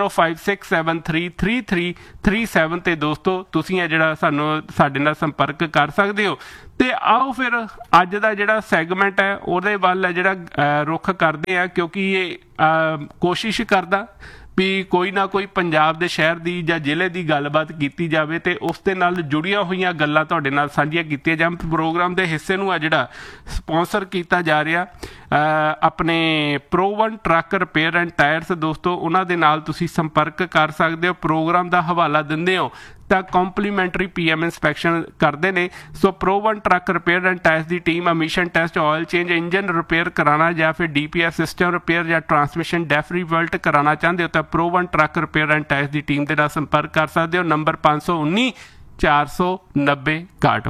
9056733337 ਤੇ ਦੋਸਤੋ ਤੁਸੀਂ ਹੈ ਜਿਹੜਾ ਸਾਡੇ ਨਾਲ ਸੰਪਰਕ ਕਰ ਸਕਦੇ ਹੋ। ਤੇ ਆਓ ਫਿਰ ਅੱਜ ਦਾ ਜਿਹੜਾ ਸੈਗਮੈਂਟ ਹੈ ਉਹਦੇ ਵੱਲ ਜਿਹੜਾ ਰੁੱਖ ਕਰਦੇ ਆ, ਕਿਉਂਕਿ ਇਹ ਕੋਸ਼ਿਸ਼ ਕਰਦਾ ਵੀ ਕੋਈ ਨਾ ਕੋਈ ਪੰਜਾਬ ਦੇ ਸ਼ਹਿਰ ਦੀ ਜਾਂ ਜ਼ਿਲ੍ਹੇ ਦੀ ਗੱਲਬਾਤ ਕੀਤੀ ਜਾਵੇ ਤੇ ਉਸ ਦੇ ਨਾਲ ਜੁੜੀਆਂ ਹੋਈਆਂ ਗੱਲਾਂ ਤੁਹਾਡੇ ਨਾਲ ਸਾਂਝੀਆਂ ਕੀਤੀਆਂ ਜਾਣ। ਪ੍ਰੋਗਰਾਮ ਦੇ ਹਿੱਸੇ ਨੂੰ ਆ ਜਿਹੜਾ ਸਪਾਂਸਰ ਕੀਤਾ ਜਾ ਰਿਹਾ ਆਪਣੇ Pro-1 truck repair and tyres. ਦੋਸਤੋ ਉਹਨਾਂ ਦੇ ਨਾਲ ਤੁਸੀਂ ਸੰਪਰਕ ਕਰ ਸਕਦੇ ਹੋ। ਪ੍ਰੋਗਰਾਮ ਦਾ ਹਵਾਲਾ ਦਿੰਦੇ ਹੋ ਤਾਂ ਕੰਪਲੀਮੈਂਟਰੀ PM ਇੰਸਪੈਕਸ਼ਨ ਕਰਦੇ ਨੇ। ਸੋ Pro-1 truck repair and tyres the team emission test, oil change, engine repair ਕਰਾਉਣਾ ਜਾਂ ਫਿਰ DPF ਸਿਸਟਮ ਰਿਪੇਅਰ ਜਾਂ ਟਰਾਂਸਮਿਸ਼ਨ ਡੈਫਰੀਵਲਟ ਕਰਾਉਣਾ ਚਾਹੁੰਦੇ ਹੋ ਤਾਂ Pro-1 truck repair and tyres the team ਦੇ ਨਾਲ ਸੰਪਰਕ ਕਰ ਸਕਦੇ ਹੋ। ਨੰਬਰ 519 490 61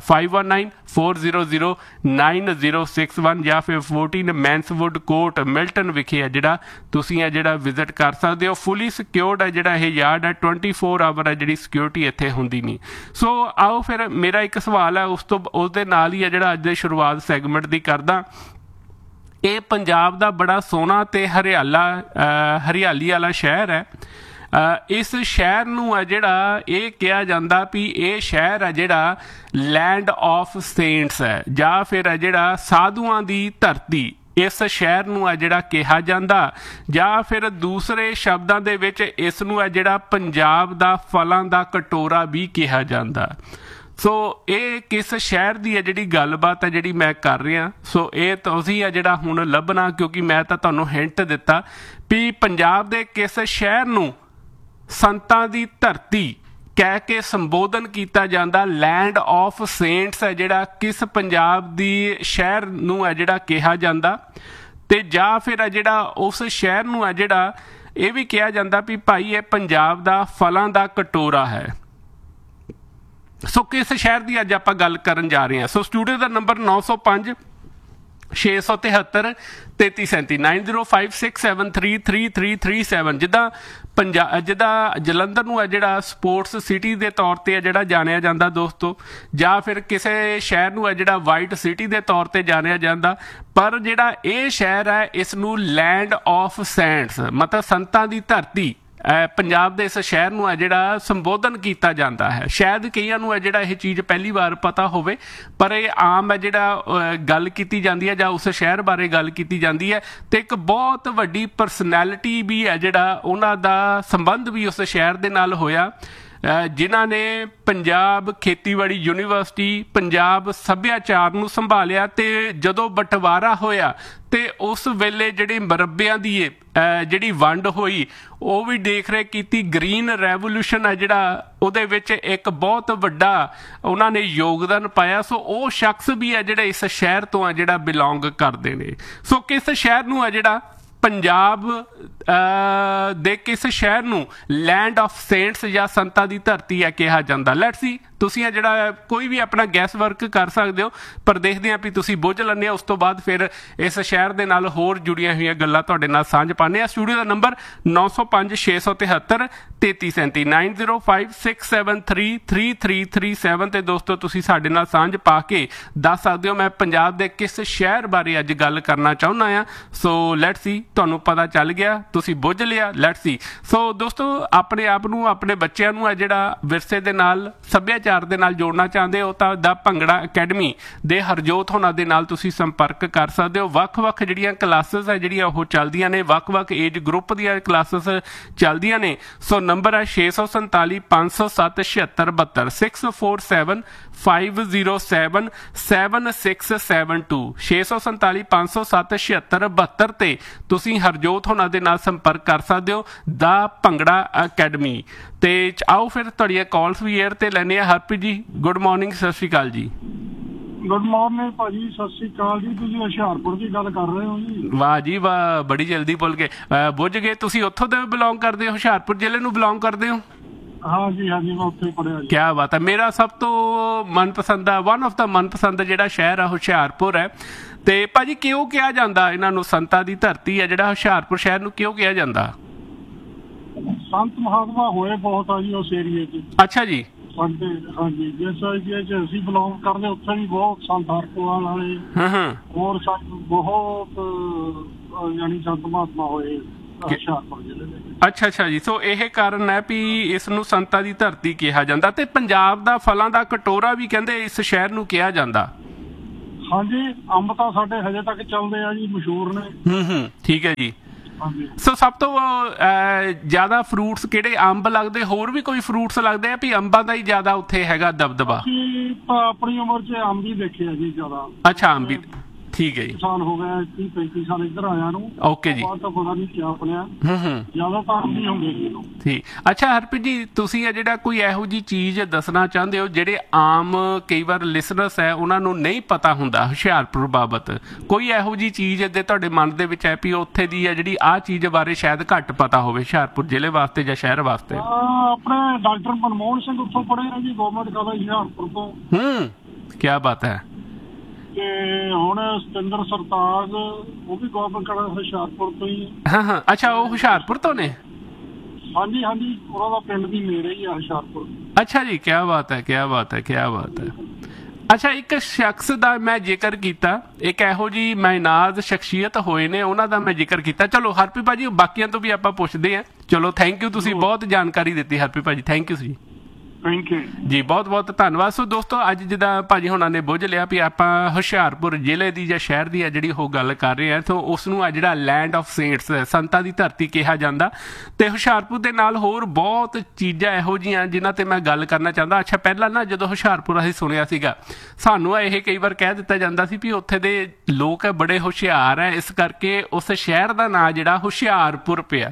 5194009061 ਜਾਂ ਫਿਰ 14 ਮੈਂਸਵੁੱਡ ਕੋਰਟ ਮਿਲਟਨ ਵਿਖੇ ਹੈ ਜਿਹੜਾ ਤੁਸੀਂ ਹੈ ਜਿਹੜਾ ਵਿਜ਼ਿਟ ਕਰ ਸਕਦੇ ਹੋ। ਫੁੱਲੀ ਸਿਕਿਉਰਡ ਹੈ ਜਿਹੜਾ ਇਹ ਯਾਰਡ ਹੈ, 24 ਆਵਰ ਹੈ ਜਿਹੜੀ ਸਿਕਿਉਰਿਟੀ ਇੱਥੇ ਹੁੰਦੀ ਨਹੀਂ। ਸੋ ਆਓ ਫਿਰ ਮੇਰਾ ਇੱਕ ਸਵਾਲ ਹੈ ਉਸਦੇ ਨਾਲ ਹੀ ਹੈ ਜਿਹੜਾ ਅੱਜ ਦੇ ਸ਼ੁਰੂਆਤ ਸੈਗਮੈਂਟ ਦੀ ਕਰਦਾ। ਇਹ ਪੰਜਾਬ ਦਾ ਬੜਾ ਸੋਹਣਾ ਤੇ ਹਰਿਆਲੀ ਵਾਲਾ ਸ਼ਹਿਰ ਹੈ। ਇਸ ਸ਼ਹਿਰ ਨੂੰ ਹੈ ਜਿਹੜਾ ਇਹ ਕਿਹਾ ਜਾਂਦਾ ਵੀ ਇਹ ਸ਼ਹਿਰ ਹੈ ਜਿਹੜਾ ਲੈਂਡ ਆਫ ਸੇਂਟਸ ਹੈ ਜਾਂ ਫਿਰ ਹੈ ਜਿਹੜਾ ਸਾਧੂਆਂ ਦੀ ਧਰਤੀ। ਇਸ ਸ਼ਹਿਰ ਨੂੰ ਹੈ ਜਿਹੜਾ ਕਿਹਾ ਜਾਂਦਾ ਜਾਂ ਫਿਰ ਦੂਸਰੇ ਸ਼ਬਦਾਂ ਦੇ ਵਿੱਚ ਇਸ ਨੂੰ ਹੈ ਜਿਹੜਾ ਪੰਜਾਬ ਦਾ ਫਲਾਂ ਦਾ ਕਟੋਰਾ ਵੀ ਕਿਹਾ ਜਾਂਦਾ। ਸੋ ਇਹ ਕਿਸ ਸ਼ਹਿਰ ਦੀ ਹੈ ਜਿਹੜੀ ਗੱਲਬਾਤ ਹੈ ਜਿਹੜੀ ਮੈਂ ਕਰ ਰਿਹਾ। ਸੋ ਇਹ ਤੁਸੀਂ ਹੈ ਜਿਹੜਾ ਹੁਣ ਲੱਭਣਾ, ਕਿਉਂਕਿ ਮੈਂ ਤਾਂ ਤੁਹਾਨੂੰ ਹਿੰਟ ਦਿੱਤਾ ਵੀ ਪੰਜਾਬ ਦੇ ਕਿਸ ਸ਼ਹਿਰ ਨੂੰ ਸੰਤਾਂ ਦੀ ਧਰਤੀ ਕਹਿ ਕੇ ਸੰਬੋਧਨ ਕੀਤਾ ਜਾਂਦਾ। ਲੈਂਡ ਆਫ ਸੇਂਟਸ ਹੈ ਜਿਹੜਾ ਕਿਸ ਪੰਜਾਬ ਦੀ ਸ਼ਹਿਰ ਨੂੰ ਹੈ ਜਿਹੜਾ ਕਿਹਾ ਜਾਂਦਾ। ਤੇ ਜਾਂ ਫਿਰ ਹੈ ਜਿਹੜਾ ਉਸ ਸ਼ਹਿਰ ਨੂੰ ਹੈ ਜਿਹੜਾ ਇਹ ਵੀ ਕਿਹਾ ਜਾਂਦਾ ਵੀ ਭਾਈ ਇਹ ਪੰਜਾਬ ਦਾ ਫਲਾਂ ਦਾ ਕਟੋਰਾ ਹੈ। ਸੋ ਕਿਸ ਸ਼ਹਿਰ ਦੀ ਅੱਜ ਆਪਾਂ ਗੱਲ ਕਰਨ ਜਾ ਰਹੇ ਹਾਂ। ਸੋ ਸਟੂਡੀਓ ਦਾ ਨੰਬਰ 905-673 3337 9056733337। ਜਿੱਦਾਂ ਜਲੰਧਰ ਨੂੰ ਹੈ ਜਿਹੜਾ ਸਪੋਰਟਸ ਸਿਟੀ ਦੇ ਤੌਰ ਤੇ ਹੈ ਜਿਹੜਾ ਜਾਣਿਆ ਜਾਂਦਾ ਦੋਸਤੋ, ਜਾਂ ਫਿਰ ਕਿਸੇ ਸ਼ਹਿਰ ਨੂੰ ਹੈ ਜਿਹੜਾ ਵਾਈਟ ਸਿਟੀ ਦੇ ਤੌਰ ਤੇ ਜਾਣਿਆ ਜਾਂਦਾ। ਪਰ ਜਿਹੜਾ ਇਹ ਸ਼ਹਿਰ ਹੈ ਇਸ ਨੂੰ ਲੈਂਡ ਆਫ ਸੈਂਟਸ ਮਤਲਬ ਸੰਤਾਂ ਦੀ ਧਰਤੀ ਪੰਜਾਬ ਦੇ ਇਸ ਸ਼ਹਿਰ ਨੂੰ ਹੈ ਜਿਹੜਾ ਸੰਬੋਧਨ ਕੀਤਾ ਜਾਂਦਾ ਹੈ। ਸ਼ਾਇਦ ਕਈਆਂ ਨੂੰ ਹੈ ਜਿਹੜਾ ਇਹ ਚੀਜ਼ ਪਹਿਲੀ ਵਾਰ ਪਤਾ ਹੋਵੇ, ਪਰ ਇਹ ਆਮ ਹੈ ਜਿਹੜਾ ਗੱਲ ਕੀਤੀ ਜਾਂਦੀ ਹੈ ਜਾਂ ਉਸ ਸ਼ਹਿਰ ਬਾਰੇ ਗੱਲ ਕੀਤੀ ਜਾਂਦੀ ਹੈ। ਤੇ ਇੱਕ ਬਹੁਤ ਵੱਡੀ ਪਰਸਨੈਲਿਟੀ ਵੀ ਹੈ ਜਿਹੜਾ ਉਹਨਾਂ ਦਾ ਸੰਬੰਧ ਵੀ ਉਸ ਸ਼ਹਿਰ ਦੇ ਨਾਲ ਹੋਇਆ, ਜਿਨ੍ਹਾਂ ਨੇ ਪੰਜਾਬ ਖੇਤੀਬਾੜੀ ਯੂਨੀਵਰਸਿਟੀ, ਪੰਜਾਬ ਸੱਭਿਆਚਾਰ ਨੂੰ ਸੰਭਾਲਿਆ। ਤੇ ਜਦੋਂ ਬਟਵਾਰਾ ਹੋਇਆ ਤੇ ਉਸ ਵੇਲੇ ਜਿਹੜੇ ਮਰੱਬਿਆਂ ਦੀ ਜਿਹੜੀ ਵੰਡ ਹੋਈ ਉਹ ਵੀ ਦੇਖ ਰਹੇ ਕੀਤੀ। ਗ੍ਰੀਨ ਰੈਵੋਲੂਸ਼ਨ ਹੈ ਜਿਹੜਾ ਉਹਦੇ ਵਿੱਚ ਇੱਕ ਬਹੁਤ ਵੱਡਾ ਉਹਨਾਂ ਨੇ ਯੋਗਦਾਨ ਪਾਇਆ। ਸੋ ਉਹ ਸ਼ਖਸ ਵੀ ਹੈ ਜਿਹੜੇ ਇਸ ਸ਼ਹਿਰ ਤੋਂ ਹੈ ਜਿਹੜਾ ਬਿਲੋਂਗ ਕਰਦੇ ਨੇ। ਸੋ ਕਿਸ ਸ਼ਹਿਰ ਨੂੰ ਹੈ ਜਿਹੜਾ ਪੰਜਾਬ ਦੇ ਕਿਸ ਸ਼ਹਿਰ ਨੂੰ ਲੈਂਡ ਆਫ ਸੇਂਟਸ ਜਾਂ ਸੰਤਾਂ ਦੀ ਧਰਤੀ ਹੈ ਕਿਹਾ ਜਾਂਦਾ। ਲੈਟਸ ਸੀ ਤੁਸੀਂ ਜਿਹੜਾ ਕੋਈ ਵੀ ਆਪਣਾ ਗੈਸ ਵਰਕ ਕਰ ਸਕਦੇ ਹੋ, ਪਰ ਦੇਖਦੇ ਹਾਂ ਵੀ ਤੁਸੀਂ ਬੁੱਝ ਲੈਂਦੇ ਹੋ। ਉਸ ਤੋਂ ਬਾਅਦ ਫਿਰ ਇਸ ਸ਼ਹਿਰ ਦੇ ਨਾਲ ਹੋਰ ਜੁੜੀਆਂ ਹੋਈਆਂ ਗੱਲਾਂ ਤੁਹਾਡੇ ਨਾਲ ਸਾਂਝ ਪਾਉਂਦੇ ਹਾਂ। ਸਟੂਡੀਓ ਦਾ ਨੰਬਰ 905-673 3337 9056733337 ਤੇ ਦੋਸਤੋ ਤੁਸੀਂ ਸਾਡੇ ਨਾਲ ਸਾਂਝ ਪਾ ਕੇ ਦੱਸ ਸਕਦੇ ਹੋ ਮੈਂ ਪੰਜਾਬ ਦੇ ਕਿਸ ਸ਼ਹਿਰ ਬਾਰੇ ਅੱਜ ਗੱਲ ਕਰਨਾ ਚਾਹੁੰਦਾ ਹਾਂ। ਸੋ ਲੈਟਸ ਸੀ ਤੁਹਾਨੂੰ ਪਤਾ ਚੱਲ ਗਿਆ, ਤੁਸੀਂ ਬੁੱਝ ਲਿਆ। ਲੈਟਸ ਸੀ ਸੋ ਦੋਸਤੋ ਆਪਣੇ ਆਪ ਨੂੰ ਆਪਣੇ ਬੱਚਿਆਂ ਨੂੰ ਹੈ ਜਿਹੜਾ ਵਿਰਸੇ ਦੇ ਨਾਲ ਸੱਭਿਆਚਾਰ ਦੇ ਨਾਲ ਜੋੜਨਾ ਚਾਹੁੰਦੇ ਹੋ ਤਾਂ ਦਾ ਭੰਗੜਾ ਅਕੈਡਮੀ ਦੇ ਹਰਜੋਤ ਹੋਣਾ ਦੇ ਨਾਲ ਤੁਸੀਂ ਸੰਪਰਕ ਕਰ ਸਕਦੇ ਹੋ। ਵੱਖ-ਵੱਖ ਜਿਹੜੀਆਂ ਕਲਾਸਿਸ ਹੈ ਜਿਹੜੀਆਂ ਉਹ ਚੱਲਦੀਆਂ ਨੇ, ਵੱਖ-ਵੱਖ ਏਜ ਗਰੁੱਪ ਦੀਆਂ ਕਲਾਸਿਸ ਚੱਲਦੀਆਂ ਨੇ। ਸੋ ਨੰਬਰ ਹੈ 647 507 7672 647 507 7672 647 507 7672 ਤੇ ਤੁਸੀਂ ਹਰਜੋਤ ਹੋਣਾ ਦੇ ਨਾਲ ਸੰਪਰਕ ਕਰ ਸਕਦੇ ਹੋ ਦਾ ਭੰਗੜਾ ਅਕੈਡਮੀ। ਤੇ ਆਓ ਫਿਰ ਤੁਹਾਡੀਆਂ ਕਾਲਸ ਵੀ ਏਅਰ ਤੇ ਲੈਣੇ ਆ। ਹਰਪ੍ਰੀਤ ਜੀ ਗੁੱਡ ਮਾਰਨਿੰਗ, ਸਤਿ ਸ਼੍ਰੀ ਅਕਾਲ ਜੀ। ਗੁੱਡ ਮਾਰਨਿੰਗ ਭਾਜੀ, ਸਤਿ ਸ਼੍ਰੀ ਅਕਾਲ ਜੀ। ਤੁਸੀਂ ਹੁਸ਼ਿਆਰਪੁਰ ਦੀ ਗੱਲ ਕਰ ਰਹੇ ਹੋ ਜੀ? ਵਾਹ ਜੀ ਵਾਹ, ਬੜੀ ਜਲਦੀ ਭੁੱਲ ਗਏ, ਬੁੱਝ ਗਏ। ਤੁਸੀਂ ਉੱਥੋਂ ਦੇ ਬਿਲੋਂਗ ਕਰਦੇ ਹੋ, ਹੁਸ਼ਿਆਰਪੁਰ ਜ਼ਿਲ੍ਹੇ ਨੂੰ ਬਿਲੋਂਗ ਕਰਦੇ ਹੋ? ਹਾਂਜੀ ਹਾਂਜੀ, ਮੈਂ ਉੱਥੇ ਪੜ੍ਹਿਆ ਜੀ। ਕਿਆ ਬਾਤ ਹੈ। ਮੇਰਾ ਸਭ ਤੋਂ ਮਨਪਸੰਦ ਦਾ ਵਨ ਆਫ ਦਾ ਮਨਪਸੰਦ ਜਿਹੜਾ ਸ਼ਹਿਰ ਆ ਹੁਸ਼ਿਆਰਪੁਰ ਹੈ। ਤੇ ਭਾਜੀ ਕਿਉਂ ਕਿਹਾ ਜਾਂਦਾ ਇਹਨਾਂ ਨੂੰ ਸੰਤਾਂ ਦੀ ਧਰਤੀ ਹੈ ਜਿਹੜਾ ਹੁਸ਼ਿਆਰਪੁਰ ਸ਼ਹਿਰ ਨੂੰ ਕਿਉਂ ਕਿਹਾ ਜਾਂਦਾ? ਸੰਤ ਮਹਾਤਮਾ ਹੋਏ ਬਹੁਤ ਆ ਜੀ ਉਸ ਏਰੀਏ 'ਚ। ਅੱਛਾ ਜੀ। ਸਾਡੇ ਹਾਂਜੀ ਜਿਸ ਏਰੀਏ 'ਚ ਅਸੀਂ ਬਿਲੋਂਗ ਕਰਦੇ ਉੱਥੇ ਵੀ ਬਹੁਤ ਸੰਤ ਹਰਪਾਲ ਵਾਲੇ ਹੋਰ ਬਹੁਤ ਯਾਨੀ ਸੰਤ ਮਹਾਤਮਾ ਹੋਏ ਹੁਸ਼ਿਆਰਪੁਰ ਜ਼ਿਲ੍ਹੇ ਦੇ। ਅੱਛਾ ਅੱਛਾ ਜੀ। ਸੋ ਇਹ ਕਾਰਨ ਹੈ ਵੀ ਇਸ ਨੂੰ ਸੰਤਾਂ ਦੀ ਧਰਤੀ ਕਿਹਾ ਜਾਂਦਾ ਤੇ ਪੰਜਾਬ ਦਾ ਫਲਾਂ ਦਾ ਕਟੋਰਾ ਵੀ ਕਹਿੰਦੇ ਇਸ ਸ਼ਹਿਰ ਨੂੰ ਕਿਹਾ ਜਾਂਦਾ। ਹਾਂਜੀ ਅੰਬ ਤਾਂ ਸਾਡੇ ਹਜੇ ਤੱਕ ਚੱਲਦੇ ਆ ਜੀ, ਮਸ਼ਹੂਰ ਨੇ। ਠੀਕ ਹੈ ਜੀ। ਸੋ ਸਭ ਤੋਂ ਜ਼ਿਆਦਾ ਫਰੂਟਸ ਕਿਹੜੇ? ਅੰਬ ਲੱਗਦੇ, ਹੋਰ ਵੀ ਕੋਈ ਫਰੂਟਸ ਲੱਗਦੇ ਆ ਵੀ ਅੰਬਾਂ ਦਾ ਹੀ ਜ਼ਿਆਦਾ ਉੱਥੇ ਹੈਗਾ ਦਬਦਬਾ? ਆਪਣੀ ਉਮਰ 'ਚ ਅੰਬ ਹੀ ਦੇਖੇ ਆ ਜੀ ਜ਼ਿਆਦਾ। ਅੱਛਾ ਅੰਬ ਹੀ। ਠੀਕ ਹੈ ਜੀ। ਸਾਲ ਹੋ ਗਏ 30-35 ਸਾਲ ਇੱਧਰ ਆਇਆ ਨੂੰ। ਓਕੇ ਜੀ। ਤਾਂ ਪਤਾ ਨਹੀਂ ਕਿਆ ਬਣਿਆ। ਜ਼ਿਆਦਾ ਤਾਂ ਅੰਬ ਹੀ ਹੁੰਦੇ ਜੀ। ਠੀਕ। ਅੱਛਾ ਹਰਪ੍ਰੀਤ ਜੀ, ਤੁਸੀਂ ਜਿਹੜਾ ਕੋਈ ਇਹੋ ਜਿਹੀ ਚੀਜ਼ ਦੱਸਣਾ ਚਾਹੁੰਦੇ ਹੋ ਜਿਹੜੇ ਆਮ ਕਈ ਵਾਰ ਲਿਸਨਰਸ ਹੈ ਉਹਨਾਂ ਨੂੰ ਨਹੀਂ ਪਤਾ ਹੁੰਦਾ ਹੁਸ਼ਿਆਰਪੁਰ ਬਾਬਤ? ਕੋਈ ਇਹੋ ਜਿਹੀ ਚੀਜ਼ ਦੇ ਤੁਹਾਡੇ ਮਨ ਦੇ ਵਿੱਚ ਹੈ ਵੀ ਉੱਥੇ ਦੀ ਹੈ ਜਿਹੜੀ ਆਹ ਚੀਜ਼ ਬਾਰੇ ਸ਼ਾਇਦ ਘੱਟ ਪਤਾ ਹੋਵੇ ਹੁਸ਼ਿਆਰਪੁਰ ਜ਼ਿਲ੍ਹੇ ਵਾਸਤੇ ਜਾਂ ਸ਼ਹਿਰ ਵਾਸਤੇ? ਆਪਣੇ ਡਾਕਟਰ ਮਨਮੋਹਨ ਸਿੰਘ ਉੱਥੋਂ ਪੜ੍ਹੇ ਆ ਜੀ, ਗਵਰਨਮੈਂਟ ਕਾਲਜ ਹੁਸ਼ਿਆਰਪੁਰ ਤੋਂ। ਕਿਆ ਬਾਤ ਹੈ। ਤੇ ਹੁਣ ਸਤਿੰਦਰ ਸਰਤਾਜ ਉਹ ਵੀ ਗਵਰਨਮੈਂਟ ਕਾਲਜ ਹੁਸ਼ਿਆਰਪੁਰ ਤੋਂ ਹੀ। ਅੱਛਾ ਉਹ ਹੁਸ਼ਿਆਰਪੁਰ ਤੋਂ ਨੇ? ਹਾਂਜੀ ਹਾਂਜੀ ਉਹਨਾਂ ਦਾ ਪਿੰਡ ਵੀ ਨੇੜੇ ਹੀ ਆ ਹੁਸ਼ਿਆਰਪੁਰ। ਅੱਛਾ ਜੀ। ਕਿਆ ਬਾਤ ਹੈ, ਕਿਆ ਬਾਤ ਹੈ, ਕਿਆ ਬਾਤ ਹੈ। ਅੱਛਾ ਇੱਕ ਸ਼ਖਸ ਦਾ ਮੈਂ ਜ਼ਿਕਰ ਕੀਤਾ, ਇੱਕ ਇਹੋ ਜਿਹੀ ਮਾਇਨਾਜ਼ ਸ਼ਖਸੀਅਤ ਹੋਏ ਨੇ ਉਹਨਾਂ ਦਾ ਮੈਂ ਜ਼ਿਕਰ ਕੀਤਾ। ਚਲੋ ਹਰਪ੍ਰੀਤ ਭਾਜੀ ਬਾਕੀਆਂ ਤੋਂ ਵੀ ਆਪਾਂ ਪੁੱਛਦੇ ਹਾਂ। ਚਲੋ ਥੈਂਕ ਯੂ, ਤੁਸੀਂ ਬਹੁਤ ਜਾਣਕਾਰੀ ਦਿੱਤੀ ਹਰਪ੍ਰੀਤ ਭਾਜੀ, ਥੈਂਕ ਯੂ ਜੀ। ਥੈਂਕ ਯੂ ਜੀ, ਬਹੁਤ ਬਹੁਤ ਧੰਨਵਾਦ। ਸੋ ਦੋਸਤੋ ਅੱਜ ਜਿੱਦਾਂ ਭਾਜੀ ਹੁਣਾਂ ਨੇ ਬੁੱਝ ਲਿਆ ਵੀ ਆਪਾਂ ਹੁਸ਼ਿਆਰਪੁਰ ਜ਼ਿਲ੍ਹੇ ਦੀ ਜਾਂ ਸ਼ਹਿਰ ਦੀ ਆ ਜਿਹੜੀ ਉਹ ਗੱਲ ਕਰ ਰਹੇ ਆ, ਤਾਂ ਉਸ ਨੂੰ ਆ ਜਿਹੜਾ ਲੈਂਡ ਆਫ ਸੇਂਟਸ ਸੰਤਾਂ ਦੀ ਧਰਤੀ ਕਿਹਾ ਜਾਂਦਾ। ਤੇ ਹੁਸ਼ਿਆਰਪੁਰ ਦੇ ਨਾਲ ਹੋਰ ਬਹੁਤ ਚੀਜ਼ਾਂ ਇਹੋ ਜਿਹੀਆਂ ਜਿਨ੍ਹਾਂ ਤੇ ਮੈਂ ਗੱਲ ਕਰਨਾ ਚਾਹੁੰਦਾ। ਅੱਛਾ ਪਹਿਲਾਂ ਨਾ ਜਦੋਂ ਹੁਸ਼ਿਆਰਪੁਰ ਅਸੀਂ ਸੁਣਿਆ ਸੀਗਾ ਸਾਨੂੰ ਇਹ ਕਈ ਵਾਰ ਕਹਿ ਦਿੱਤਾ ਜਾਂਦਾ ਸੀ ਵੀ ਉੱਥੇ ਦੇ ਲੋਕ ਬੜੇ ਹੁਸ਼ਿਆਰ ਹੈ, ਇਸ ਕਰਕੇ ਉਸ ਸ਼ਹਿਰ ਦਾ ਨਾਂ ਜਿਹੜਾ ਹੁਸ਼ਿਆਰਪੁਰ ਪਿਆ।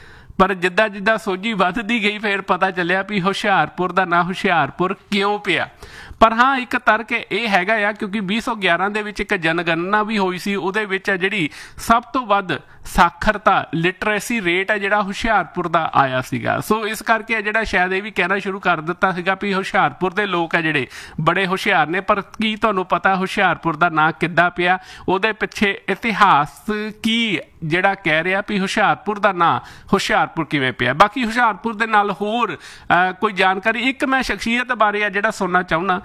ਪਰ ਜਿੱਦਾਂ ਜਿੱਦਾਂ ਸੋਝੀ ਵੱਧਦੀ ਗਈ ਫਿਰ ਪਤਾ ਚੱਲਿਆ ਵੀ ਹੁਸ਼ਿਆਰਪੁਰ ਦਾ ਨਾਂ ਹੁਸ਼ਿਆਰਪੁਰ ਕਿਉਂ ਪਿਆ। ਪਰ ਹਾਂ ਇੱਕ ਤਰਕ ਇਹ ਹੈਗਾ ਆ ਕਿਉਂਕਿ 2011 ਦੇ ਵਿੱਚ ਇੱਕ ਜਨਗਣਨਾ ਵੀ ਹੋਈ ਸੀ, ਉਹਦੇ ਵਿੱਚ ਆ ਜਿਹੜੀ ਸਭ ਤੋਂ ਵੱਧ ਸਾਖਰਤਾ ਲਿਟਰੇਸੀ ਰੇਟ ਹੈ ਜਿਹੜਾ ਹੁਸ਼ਿਆਰਪੁਰ ਦਾ ਆਇਆ ਸੀਗਾ। ਸੋ ਇਸ ਕਰਕੇ ਜਿਹੜਾ ਸ਼ਾਇਦ ਇਹ ਵੀ ਕਹਿਣਾ ਸ਼ੁਰੂ ਕਰ ਦਿੱਤਾ ਸੀਗਾ ਵੀ ਹੁਸ਼ਿਆਰਪੁਰ ਦੇ ਲੋਕ ਹੈ ਜਿਹੜੇ ਬੜੇ ਹੁਸ਼ਿਆਰ ਨੇ। ਪਰ ਕੀ ਤੁਹਾਨੂੰ ਪਤਾ ਹੁਸ਼ਿਆਰਪੁਰ ਦਾ ਨਾਂ ਕਿੱਦਾਂ ਪਿਆ? ਉਹਦੇ ਪਿੱਛੇ ਇਤਿਹਾਸ ਕੀ ਜਿਹੜਾ ਕਹਿ ਰਿਹਾ ਵੀ ਹੁਸ਼ਿਆਰਪੁਰ ਦਾ ਨਾਂ ਹੁਸ਼ਿਆਰਪੁਰ ਕਿਵੇਂ ਪਿਆ? ਬਾਕੀ ਹੁਸ਼ਿਆਰਪੁਰ ਦੇ ਨਾਲ ਹੋਰ ਕੋਈ ਜਾਣਕਾਰੀ ਇੱਕ ਮੈਂ ਸ਼ਖਸੀਅਤ ਬਾਰੇ ਆ ਜਿਹੜਾ ਸੁਣਨਾ ਚਾਹੁੰਦਾ।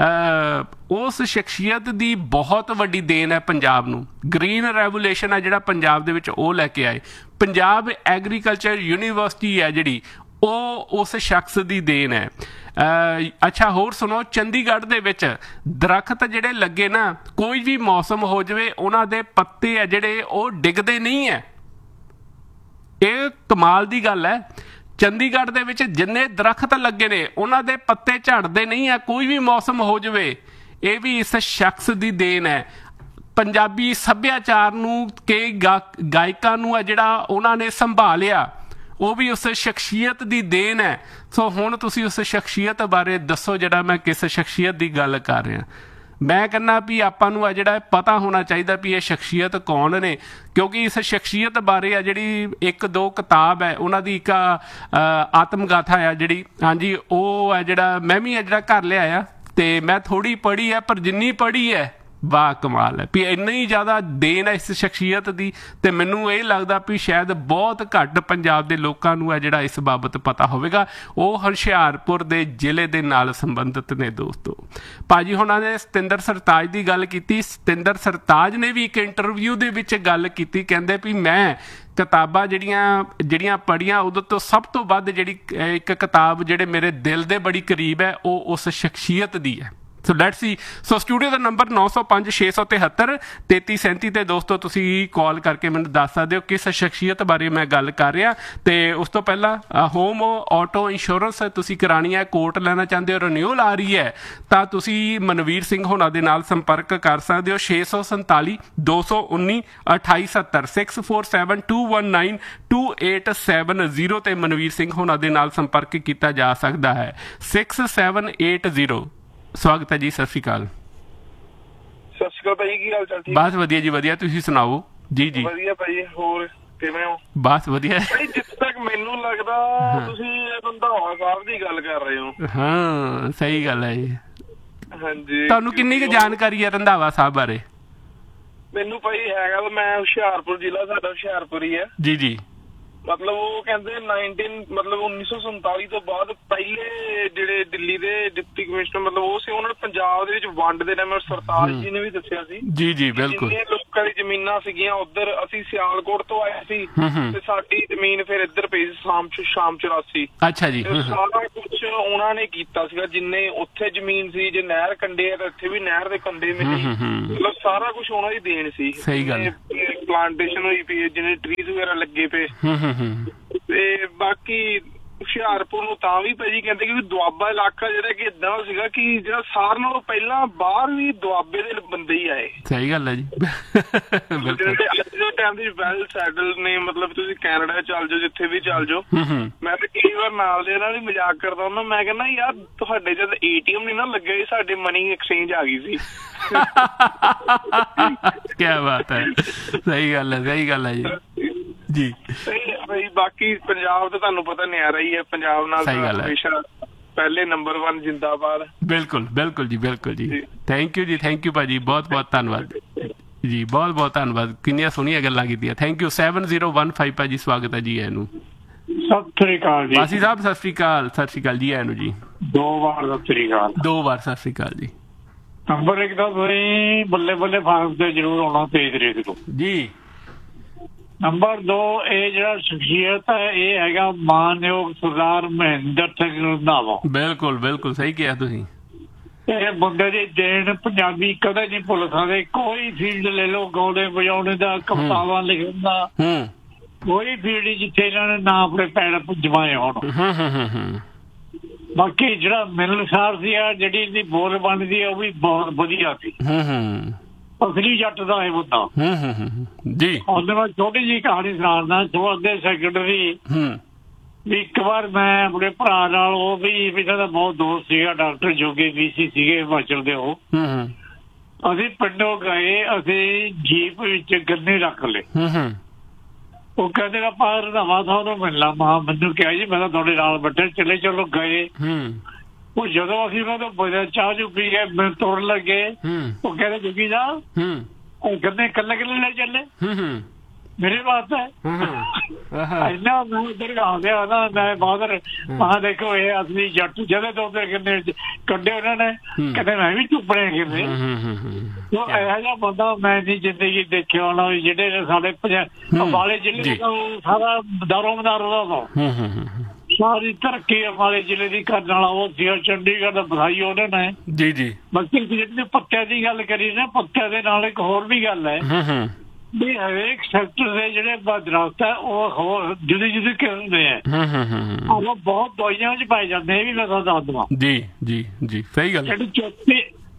ਉਸ ਸ਼ਖਸੀਅਤ ਦੀ ਬਹੁਤ ਵੱਡੀ ਦੇਣ ਹੈ ਪੰਜਾਬ ਨੂੰ। ਗ੍ਰੀਨ ਰੈਵੋਲੂਸ਼ਨ ਹੈ ਜਿਹੜਾ ਪੰਜਾਬ ਦੇ ਵਿੱਚ ਉਹ ਲੈ ਕੇ ਆਏ। ਪੰਜਾਬ ਐਗਰੀਕਲਚਰ ਯੂਨੀਵਰਸਿਟੀ ਹੈ ਜਿਹੜੀ ਉਹ ਉਸ ਸ਼ਖਸ ਦੀ ਦੇਣ ਹੈ। ਅੱਛਾ ਹੋਰ ਸੁਣੋ, ਚੰਡੀਗੜ੍ਹ ਦੇ ਵਿੱਚ ਦਰਖਤ ਜਿਹੜੇ ਲੱਗੇ ਨਾ, ਕੋਈ ਵੀ ਮੌਸਮ ਹੋ ਜਾਵੇ ਉਹਨਾਂ ਦੇ ਪੱਤੇ ਆ ਜਿਹੜੇ ਉਹ ਡਿੱਗਦੇ ਨਹੀਂ ਹੈ। ਇਹ ਕਮਾਲ ਦੀ ਗੱਲ ਹੈ। ਚੰਡੀਗੜ੍ਹ ਦੇ ਵਿੱਚ ਜਿੰਨੇ ਦਰਖਤ ਲੱਗੇ ਨੇ ਉਹਨਾਂ ਦੇ ਪੱਤੇ ਝੜਦੇ ਨਹੀਂ ਆ, ਕੋਈ ਵੀ ਮੌਸਮ ਹੋ ਜਾਵੇ। ਇਹ ਵੀ ਇਸ ਸ਼ਖਸ ਦੀ ਦੇਣ ਹੈ। ਪੰਜਾਬੀ ਸੱਭਿਆਚਾਰ ਨੂੰ ਕਈ ਗਾਇਕਾਂ ਨੂੰ ਆ ਜਿਹੜਾ ਉਹਨਾਂ ਨੇ ਸੰਭਾਲਿਆ, ਉਹ ਵੀ ਉਸ ਸ਼ਖਸੀਅਤ ਦੀ ਦੇਣ ਹੈ। ਸੋ ਹੁਣ ਤੁਸੀਂ ਉਸ ਸ਼ਖਸੀਅਤ ਬਾਰੇ ਦੱਸੋ ਜਿਹੜਾ ਮੈਂ ਕਿਸ ਸ਼ਖਸੀਅਤ ਦੀ ਗੱਲ ਕਰ ਰਿਹਾ। ਮੈਂ ਕਹਿੰਦਾ ਵੀ ਆਪਾਂ ਨੂੰ ਆ ਜਿਹੜਾ ਪਤਾ ਹੋਣਾ ਚਾਹੀਦਾ ਵੀ ਇਹ ਸ਼ਖਸੀਅਤ ਕੌਣ ਨੇ, ਕਿਉਂਕਿ ਇਸ ਸ਼ਖਸੀਅਤ ਬਾਰੇ ਆ ਜਿਹੜੀ 1-2 ਕਿਤਾਬ ਹੈ ਉਹਨਾਂ ਦੀ ਇੱਕ ਆਤਮ ਗਾਥਾ ਆ ਜਿਹੜੀ, ਹਾਂਜੀ ਉਹ ਹੈ ਜਿਹੜਾ ਮੈਂ ਵੀ ਜਿਹੜਾ ਘਰ ਲਿਆਇਆ ਤੇ ਮੈਂ ਥੋੜੀ ਪੜ੍ਹੀ ਹੈ ਪਰ ਜਿੰਨੀ ਪੜ੍ਹੀ ਹੈ ਵਾਹ ਕਮਾਲ ਹੈ ਵੀ ਇੰਨੀ ਜ਼ਿਆਦਾ ਦੇਣ ਹੈ ਇਸ ਸ਼ਖਸੀਅਤ ਦੀ। ਤੇ ਮੈਨੂੰ ਇਹ ਲੱਗਦਾ ਵੀ ਸ਼ਾਇਦ ਬਹੁਤ ਘੱਟ ਪੰਜਾਬ ਦੇ ਲੋਕਾਂ ਨੂੰ ਹੈ ਜਿਹੜਾ ਇਸ ਬਾਬਤ ਪਤਾ ਹੋਵੇਗਾ। ਉਹ ਹੁਸ਼ਿਆਰਪੁਰ ਦੇ ਜ਼ਿਲ੍ਹੇ ਦੇ ਨਾਲ ਸੰਬੰਧਿਤ ਨੇ। ਦੋਸਤੋ ਭਾਜੀ ਹੁਣਾਂ ਨੇ ਸਤਿੰਦਰ ਸਰਤਾਜ ਦੀ ਗੱਲ ਕੀਤੀ। ਸਤਿੰਦਰ ਸਰਤਾਜ ਨੇ ਵੀ ਇੱਕ ਇੰਟਰਵਿਊ ਦੇ ਵਿੱਚ ਗੱਲ ਕੀਤੀ, ਕਹਿੰਦੇ ਵੀ ਮੈਂ ਕਿਤਾਬਾਂ ਜਿਹੜੀਆਂ ਪੜ੍ਹੀਆਂ ਉਹਦੇ ਤੋਂ ਸਭ ਤੋਂ ਵੱਧ ਜਿਹੜੀ ਇੱਕ ਕਿਤਾਬ ਜਿਹੜੇ ਮੇਰੇ ਦਿਲ ਦੇ ਬੜੀ ਕਰੀਬ ਹੈ ਉਹ ਉਸ ਸ਼ਖਸੀਅਤ ਦੀ ਹੈ। So let's see. So studio the number 9056733337 ਤੇ ਦੋਸਤੋ ਤੁਸੀਂ ਕਾਲ ਕਰਕੇ ਮੈਨੂੰ ਦੱਸ ਸਕਦੇ ਹੋ ਕਿਸ ਸ਼ਖਸੀਅਤ ਬਾਰੇ ਮੈਂ ਗੱਲ ਕਰ ਰਿਹਾ। ਤੇ ਉਸ ਤੋਂ ਪਹਿਲਾਂ ਹੋਮ ਆਟੋ ਇੰਸ਼ੋਰੈਂਸ ਤੁਸੀਂ ਕਰਾਣੀ ਹੈ, ਕੋਟ ਲੈਣਾ ਚਾਹੁੰਦੇ ਹੋ, ਰਿਨਿਊਅਲ ਆ ਰਹੀ ਹੈ ਤਾਂ ਤੁਸੀਂ ਮਨਵੀਰ ਸਿੰਘ ਹੋਣਾ ਦੇ ਨਾਲ ਸੰਪਰਕ ਕਰ ਸਕਦੇ ਹੋ। 647 219 2870 647219287 ਤੇ ਮਨਵੀਰ ਸਿੰਘ ਹੋਣਾ ਦੇ ਨਾਲ ਸੰਪਰਕ ਕੀਤਾ ਜਾ ਸਕਦਾ ਹੈ। 6780। ਸਵਾਗਤ ਹੈ ਜੀ, ਸਤਿ ਸ਼੍ਰੀ ਅਕਾਲ। ਸਤਿ ਸ਼੍ਰੀ ਅਕਾਲ ਭਾਈ, ਕੀ ਹਾਲ ਚਾਲ? ਠੀਕ ਬਸ ਵਧੀਆ ਜੀ ਵਧੀਆ, ਤੁਸੀਂ ਸੁਣਾਓ? ਜੀ ਜੀ ਵਧੀਆ ਭਾਈ, ਹੋਰ ਕਿਵੇਂ ਹੋ? ਬਸ ਵਧੀਆ ਭਾਈ। ਜਿੱਥੇ ਤੱਕ ਮੈਨੂੰ ਲੱਗਦਾ ਤੁਸੀਂ ਰੰਧਾਵਾ ਸਾਹਿਬ ਦੀ ਗੱਲ ਕਰ ਰਹੇ ਹੋ। ਹਾਂ ਸਹੀ ਗੱਲ ਹੈ ਜੀ। ਹਾਂਜੀ, ਤੁਹਾਨੂੰ ਕਿੰਨੀ ਕੁ ਜਾਣਕਾਰੀ ਹੈ ਰੰਧਾਵਾ ਸਾਹਿਬ ਬਾਰੇ? ਮੈਨੂੰ ਭਾਈ ਹੈਗਾ, ਮੈਂ ਹੁਸ਼ਿਆਰਪੁਰ ਜ਼ਿਲ੍ਹਾ ਸਾਡਾ ਹੁਸ਼ਿਆਰਪੁਰ ਹੀ ਹੈ। ਜੀ ਜੀ। ਮਤਲਬ ਉਹ ਕਹਿੰਦੇ 1947 ਤੋਂ ਬਾਅਦ ਪਹਿਲੇ ਜਿਹੜੇ ਦਿੱਲੀ ਦੇ ਡਿਪਟੀ ਕਮਿਸ਼ਨਰ ਮਤਲਬ ਉਹ ਸੀ, ਉਹਨਾਂ ਨੇ ਪੰਜਾਬ ਦੇ ਵਿੱਚ ਵੰਡ ਦੇ ਟਾਈਮ ਸਰਤਾਜ ਜੀ ਨੇ ਵੀ ਦੱਸਿਆ ਸੀ ਜੀ ਜੀ ਬਿਲਕੁਲ ਜਿੰਨੀਆਂ ਲੋਕਾਂ ਦੀ ਜ਼ਮੀਨਾਂ ਸੀਗੀਆਂ ਉੱਧਰ, ਅਸੀਂ ਸਿਆਲਕੋਟ ਤੋਂ ਆਏ ਸੀ ਤੇ ਸਾਡੀ ਜ਼ਮੀਨ ਫਿਰ ਇੱਧਰ ਪਈ ਸੀ ਸ਼ਾਮ 84। ਅੱਛਾ ਜੀ। ਸਾਰਾ ਕੁਛ ਉਹਨਾਂ ਨੇ ਕੀਤਾ ਸੀਗਾ, ਜਿੰਨੇ ਉੱਥੇ ਜ਼ਮੀਨ ਸੀ, ਜੇ ਨਹਿਰ ਕੰਢੇ ਆ ਤਾਂ ਇੱਥੇ ਵੀ ਨਹਿਰ ਦੇ ਕੰਢੇ ਮਿਲੀ, ਮਤਲਬ ਸਾਰਾ ਕੁਛ ਉਹਨਾਂ ਦੀ ਦੇਣ ਸੀ। ਸਹੀ ਗੱਲ। ਪਲਾਂਟੇਸ਼ਨ ਹੋਈ ਪਈ, ਜਿਹਨੇ ਟਰੀਜ਼ ਵਗੈਰਾ ਲੱਗੇ ਪਏ। ਤੇ ਬਾਕੀ ਹੁਸ਼ਿਆਰਪੁਰ ਨੂੰ ਤਾਂ ਵੀ ਭਾਜੀ ਕਹਿੰਦੇ ਕਿ ਦੁਆਬਾ ਇਲਾਕਾ ਜਿਹੜਾ ਕਿ ਏਦਾਂ ਸੀਗਾ ਕਿ ਜਿਹੜਾ ਸਾਰਿਆਂ ਨਾਲੋਂ ਪਹਿਲਾਂ ਬਾਹਰ ਵੀ ਦੁਆਬੇ ਦੇ ਬੰਦੇ ਹੀ ਆਏ। ਸਹੀ ਗੱਲ ਹੈ ਜੀ। ਅੱਜ ਦੇ ਟਾਈਮ ਦੀ ਵੈਲ ਸੈਟਲ ਨੇ, ਮਤਲਬ ਤੁਸੀਂ ਕੈਨੇਡਾ ਚੱਲ ਜਾਓ, ਜਿੱਥੇ ਵੀ ਚੱਲ ਜਾਓ। ਮੈਂ ਤਾਂ ਕਈ ਵਾਰ ਨਾਲ ਦੇ ਨਾਲ ਹੀ ਮਜ਼ਾਕ ਕਰਦਾ ਹੁੰਦਾ, ਮੈਂ ਕਹਿੰਦਾ ਯਾਰ ਤੁਹਾਡੇ ਜਦ ATM ਨਹੀਂ ਨਾ ਲੱਗਿਆ ਸੀ, ਸਾਡੇ ਮਨੀ ਐਕਸਚੇਂਜ ਆ ਗਈ ਸੀ। ਕਿਆ ਬਾਤ ਹੈ, ਸਹੀ ਗੱਲ ਹੈ, ਸਹੀ ਗੱਲ ਹੈ ਜੀ ਜੀ। ਬਾਕੀ ਪੰਜਾਬ ਤਾਂ ਤੁਹਾਨੂੰ ਪਤਾ ਨਿਆਰਾ ਹੀ ਹੈ, ਪੰਜਾਬ ਨਾਲ ਹਮੇਸ਼ਾ ਪਹਿਲੇ ਨੰਬਰ 1 ਜਿੰਦਾਬਾਦ। ਬਿਲਕੁਲ ਬਿਲਕੁਲ ਜੀ, ਬਿਲਕੁਲ ਜੀ। ਥੈਂਕ ਯੂ ਜੀ, ਥੈਂਕ ਯੂ ਭਾਜੀ, ਬਹੁਤ ਬਹੁਤ ਧੰਨਵਾਦ ਜੀ, ਬਹੁਤ ਬਹੁਤ ਧੰਨਵਾਦ। ਕਿੰਨੀਆਂ ਸੋਹਣੀਆਂ ਗੱਲਾਂ ਕੀਤੀਆਂ। Thank you. 7015 ਭਾਜੀ, ਸਵਾਗਤ ਹੈ ਜੀ। ਇਹਨੂੰ ਸਤਿ ਸ੍ਰੀ ਅਕਾਲ ਜੀ। ਵਾਸੀ ਸਾਹਿਬ ਸਤਿ ਸ੍ਰੀ ਅਕਾਲ। ਸਤਿ ਸ੍ਰੀ ਅਕਾਲ ਜੀ। ਇਹਨੂੰ ਜੀ 2 ਵਾਰ ਸਤਿ ਸ੍ਰੀ ਅਕਾਲ। 2 ਵਾਰ ਸਤਿ ਸ੍ਰੀ ਅਕਾਲ ਜੀ। ਨੰਬਰ 1 ਤਾਂ ਤੁਸੀਂ ਬੱਲੇ ਬੱਲੇ ਫਾਰਮ ਤੇ ਜ਼ਰੂਰ ਆਉਣਾ 23 ਤਰੀਕ ਨੂੰ ਜੀ। ਨੰਬਰ 2, ਇਹ ਜਿਹੜਾ ਸ਼ਖਸੀਅਤ ਹੈ ਇਹ ਹੈਗਾ ਮਾਨਯੋਗ ਸਰਦਾਰ ਮਹਿੰਦਰ ਸਿੰਘ ਰੰਧਾਵਾ। ਬਿਲਕੁਲ ਬਿਲਕੁਲ ਸਹੀ ਕਿਹਾ ਤੁਸੀਂ। ਇਹ ਬੰਦੇ ਦੀ ਦੇਣ ਪੰਜਾਬੀ ਕਦੇ ਨਹੀਂ ਭੁੱਲ ਸਕਦੇ। ਕੋਈ ਫੀਲਡ ਲੈ ਲਓ, ਗਾਉਣੇ ਵਜਾਉਣੇ ਦਾ, ਕਵਿਤਾਵਾਂ ਲਿਖਣ ਦਾ, ਕੋਈ ਫੀਲਡ ਜਿੱਥੇ ਇਹਨਾਂ ਨੇ ਨਾ ਆਪਣੇ ਪੈਰ ਜਮਾਏ ਹੋਣ। ਬਾਕੀ ਜਿਹੜਾ ਮਿਲਣਸਾਰ ਸੀ, ਜਿਹੜੀ ਇਹਦੀ ਬੋਲ ਬਣਦੀ ਹੈ ਉਹ ਵੀ ਬਹੁਤ ਵਧੀਆ ਸੀ। ਅਸਲੀ ਜੱਟ ਦਾ ਇਹ ਬੰਦਾ ਜੀ। ਉਹਦੇ ਨਾਲ ਛੋਟੀ ਜਿਹੀ ਕਹਾਣੀ ਸੁਣਾਉਣਾ। 14 ਸੈਕਿੰਡ ਦੀ ਇੱਕ ਵਾਰ ਮੈਂ ਆਪਣੇ ਭਰਾ ਨਾਲ, ਉਹ ਵੀ ਇਹਨਾਂ ਦਾ ਬਹੁਤ ਦੋਸਤ ਸੀਗਾ, ਡਾਕਟਰ ਜੋਗੇ VC ਸੀਗੇ ਹਿਮਾਚਲ ਦੇ। ਉਹ ਅਸੀਂ ਪਿੰਡੋਂ ਗਏ, ਅਸੀਂ ਜੀਪ ਵਿੱਚ ਗੰਨੇ ਰੱਖ ਲਏ। ਉਹ ਕਹਿੰਦੇ ਆਪਾਂ ਰੰਧਾਵਾ ਸਾਹਿਬ ਨੂੰ ਮਿਲਣਾ। ਮੈਨੂੰ ਕਿਹਾ ਜੀ ਮੈਂ ਤਾਂ ਤੁਹਾਡੇ ਨਾਲ ਬੈਠੇ, ਚਲੇ ਚਲੋ ਗਏ। ਉਹ ਜਦੋਂ ਅਸੀਂ ਉਹਨਾਂ ਤੋਂ ਚਾਹ ਚੂ ਪੀ ਕੇ ਮੈਂ ਤੁਰਨ ਲੱਗੇ, ਉਹ ਕਹਿੰਦੇ ਜੋਗੀ ਸਾਹਿਬ ਗੰਨੇ ਕੱਲੇ ਲੈ ਚੱਲੇ ਮੇਰੇ ਵਾਸਤੇ। ਇੰਨਾ ਮੈਂ ਉੱਧਰ ਆ ਗਿਆ ਨਾ, ਮੈਂ ਬਾਦਰ ਦੇਖੋ ਇਹ ਅਸਲੀ ਜੱਟ ਜਿਹਦੇ ਤੋਂ ਗੰਨੇ ਕੱਢੇ ਉਹਨਾਂ ਨੇ, ਕਹਿੰਦੇ ਮੈਂ ਵੀ ਚੁੱਪੜੇ ਕਿਵੇਂ। ਇਹੋ ਜਿਹਾ ਬੰਦਾ ਮੈਂ ਨਹੀਂ ਜ਼ਿੰਦਗੀ ਦੇਖਿਆ ਹੋਣਾ। ਜਿਹੜੇ ਸਾਡੇ ਅੰਬਾਲੇ ਜ਼ਿਲ੍ਹੇ ਦਾ ਸਾਰਾ ਦਾਰੋਮਦਾਰ ਉਹਦਾ ਸਾਰੀ ਤਰੱਕੀ ਅੰਬਾਲੇ ਜ਼ਿਲ੍ਹੇ ਦੀ ਕਰਨ ਵਾਲਾ ਉਹ ਸੀ। ਚੰਡੀਗੜ੍ਹ ਦਾ ਵਧਾਈ ਉਹਨਾਂ ਨੇ ਜੀ ਜੀ। ਬਾਕੀ ਜਿਹੜੀ ਪੱਤਿਆਂ ਦੀ ਗੱਲ ਕਰੀ ਨਾ, ਪੱਤਿਆਂ ਦੇ ਨਾਲ ਇੱਕ ਹੋਰ ਵੀ ਗੱਲ ਹੈ ਵੀ ਹਰੇਕ ਸੈਕਟਰ ਦੇ ਜਿਹੜੇ ਦਰਖਤ ਹੈ ਉਹ ਹੋਰ ਜੁਦੀ ਜੁਦੀ ਕਿਸਮ ਦੇ ਹੈ। ਉਹ ਬਹੁਤ ਦਵਾਈਆਂ ਚ ਪਾਏ ਜਾਂਦੇ, ਇਹ ਵੀ ਮੈਂ ਤੁਹਾਨੂੰ ਦੱਸ ਦੇਵਾਂ ਜੀ ਜੀ ਜੀ। ਸਹੀ ਗੱਲ। ਜਿਹੜੀ ਚੌਥੀ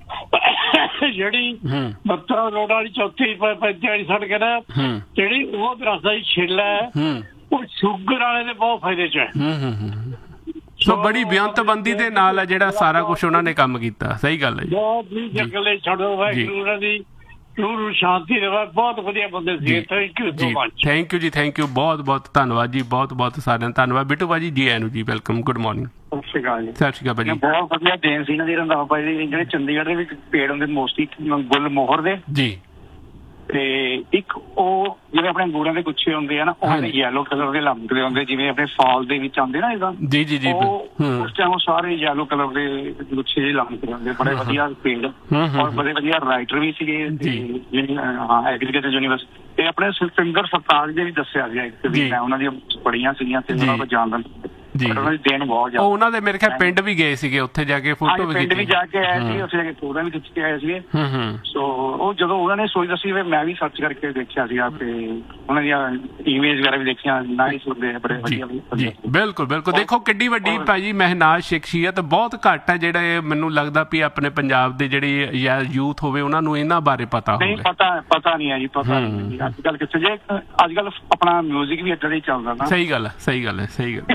ਜਿਹੜੀ 72 ਰੋਡ ਵਾਲੀ ਚੌਥੀ 35 ਵਾਲੀ ਸੜਕ ਹੈ ਨਾ, ਜਿਹੜੀ ਉਹ ਦਰਖਤ ਦੀ ਛਿੱਲ ਹੈ, ਉਹ ਸ਼ੂਗਰ ਵਾਲੇ ਦੇ ਬਹੁਤ ਫਾਇਦੇ ਚ ਹੈ। ਸੋ ਬੜੀ ਬੇਅੰਤਬੰਦੀ ਦੇ ਨਾਲ ਹੈ ਜਿਹੜਾ ਸਾਰਾ ਕੁਛ ਉਹਨਾਂ ਨੇ ਕੰਮ ਕੀਤਾ। ਸਹੀ ਗੱਲ ਹੈ। ਬਹੁਤ ਹੀ ਜੰਗਲੇ ਛੱਡੋ ਵਾਹਿਗੁਰੂ ਉਹਨਾਂ ਦੀ ਸ਼ਾਂਤੀ ਰਹੇ। ਬਹੁਤ ਵਧੀਆ ਬੰਦੇ ਸੀ। Thank you so much. Thank you ਜੀ, ਥੈਂਕ ਯੂ, ਬਹੁਤ ਬਹੁਤ ਧੰਨਵਾਦ ਜੀ, ਬਹੁਤ ਬਹੁਤ ਸਾਰਿਆਂ ਦਾ ਧੰਨਵਾਦ। ਬਿੱਟੂ ਭਾਜੀ ਜੀ ਆਇਆਂ ਨੂੰ ਜੀ, ਵੈਲਕਮ, ਗੁੱਡ ਮਾਰਨਿੰਗ। ਸਤਿ ਸ਼੍ਰੀ ਅਕਾਲ ਜੀ। ਸਤਿ ਸ਼੍ਰੀ ਅਕਾਲ ਭਾਜੀ। ਬਹੁਤ ਵਧੀਆ ਦੇਣ ਸੀ ਇਹਨਾਂ ਦੀ ਰੰਧਾਵਾ ਭਾਜੀ ਦੀ। ਜਿਹੜੇ ਚੰਡੀਗੜ੍ਹ ਦੇ ਵਿੱਚ ਪੇੜ ਹੁੰਦੇ ਮੋਸਟਲੀ ਗੁੱਲ ਮੋਹਰ ਦੇ ਜੀ, ਤੇ ਇੱਕ ਉਹ ਜਿਵੇਂ ਆਪਣੇ ਅੰਗੂਰਾਂ ਦੇ ਗੁੱਛੇ ਹੁੰਦੇ ਆ ਨਾ, ਉਹ ਯੈਲੋ ਕਲਰ ਦੇ ਲੰਮਕਦੇ ਹੁੰਦੇ, ਜਿਵੇਂ ਆਪਣੇ ਫਾਲ ਦੇ ਵਿੱਚ ਆਉਂਦੇ ਨਾ ਇਦਾਂ ਜੀ ਜੀ ਜੀ। ਉਸ ਟਾਈਮ ਉਹ ਸਾਰੇ ਯੈਲੋ ਕਲਰ ਦੇ ਗੁੱਛੇ ਜਿਹੇ ਲੰਮਕਦੇ ਹੁੰਦੇ, ਬੜੇ ਵਧੀਆ ਪੇੜ ਔਰ ਬੜੇ ਵਧੀਆ ਰਾਈਟਰ ਵੀ ਸੀਗੇ। ਐਗਰੀਕਲਚਰ ਯੂਨੀਵਰਸਿਟੀ ਤੇ ਆਪਣੇ ਸੁਖਵਿੰਦਰ ਸਰਤਾਜ ਜੀ ਵੀ ਦੱਸਿਆ ਗਿਆ ਇੱਕ ਵੀ, ਮੈਂ ਉਹਨਾਂ ਦੀਆਂ ਪੜ੍ਹੀਆਂ ਸੀਗੀਆਂ ਤੇ ਉਹਨਾਂ ਕੋਲ ਜਾਣਦਾ ਜੀ। ਦੇਣ ਬਹੁਤ ਜ਼ਿਆਦਾ। ਉਹਨਾਂ ਦੇ ਮੇਰੇ ਖਿਆਲ ਪਿੰਡ ਵੀ ਗਏ ਸੀਗੇ, ਉੱਥੇ ਜਾ ਕੇ ਫੋਟੋ ਵੀ ਪਿੰਡ ਵੀ ਜਾ ਕੇ ਆਏ ਸੀ, ਉੱਥੇ ਜਾ ਕੇ ਫੋਟੋ ਵੀ ਖਿੱਚ ਕੇ ਆਏ ਸੀਗੇ। ਸੋ ਉਹ ਜਦੋਂ ਉਹਨਾਂ ਨੇ ਸੋਚ ਦੱਸੀ, ਮੈਂ ਵੀ ਸਰਚ ਕਰਕੇ ਦੇਖਿਆ ਸੀਗਾ ਤੇ ਉਹਨਾਂ ਦੀਆਂ ਈਮੇਜ ਵਗੈਰਾ ਵੀ ਦੇਖੀਆਂ। ਨਾਈਸ ਹੁੰਦੇ ਆ, ਬੜੇ ਵਧੀਆ। ਬਿਲਕੁਲ ਬਿਲਕੁਲ। ਦੇਖੋ ਕਿੱਡੀ ਵੱਡੀ ਭਾਜੀ ਮਹਿਨਾਜ਼ ਸ਼ਖਸੀਅਤ ਬਹੁਤ ਘੱਟ ਹੈ ਜਿਹੜੇ ਮੈਨੂੰ ਲੱਗਦਾ ਵੀ ਆਪਣੇ ਪੰਜਾਬ ਦੇ ਜਿਹੜੇ ਯੂਥ ਹੋਵੇ ਉਹਨਾਂ ਨੂੰ ਇਹਨਾਂ ਬਾਰੇ ਪਤਾ ਹੋਵੇ। ਪਤਾ ਨਹੀਂ ਹੈ ਜੀ, ਪਤਾ ਨਹੀਂ ਅੱਜ ਕੱਲ ਕਿੱਥੇ ਜੇ। ਅੱਜ ਕੱਲ ਆਪਣਾ ਮਿਊਜ਼ਿਕ ਵੀ ਏਦਾਂ ਦਾ ਹੀ ਚੱਲਦਾ ਨਾ। ਸਹੀ ਗੱਲ ਹੈ, ਸਹੀ ਗੱਲ ਹੈ, ਸਹੀ ਗੱਲ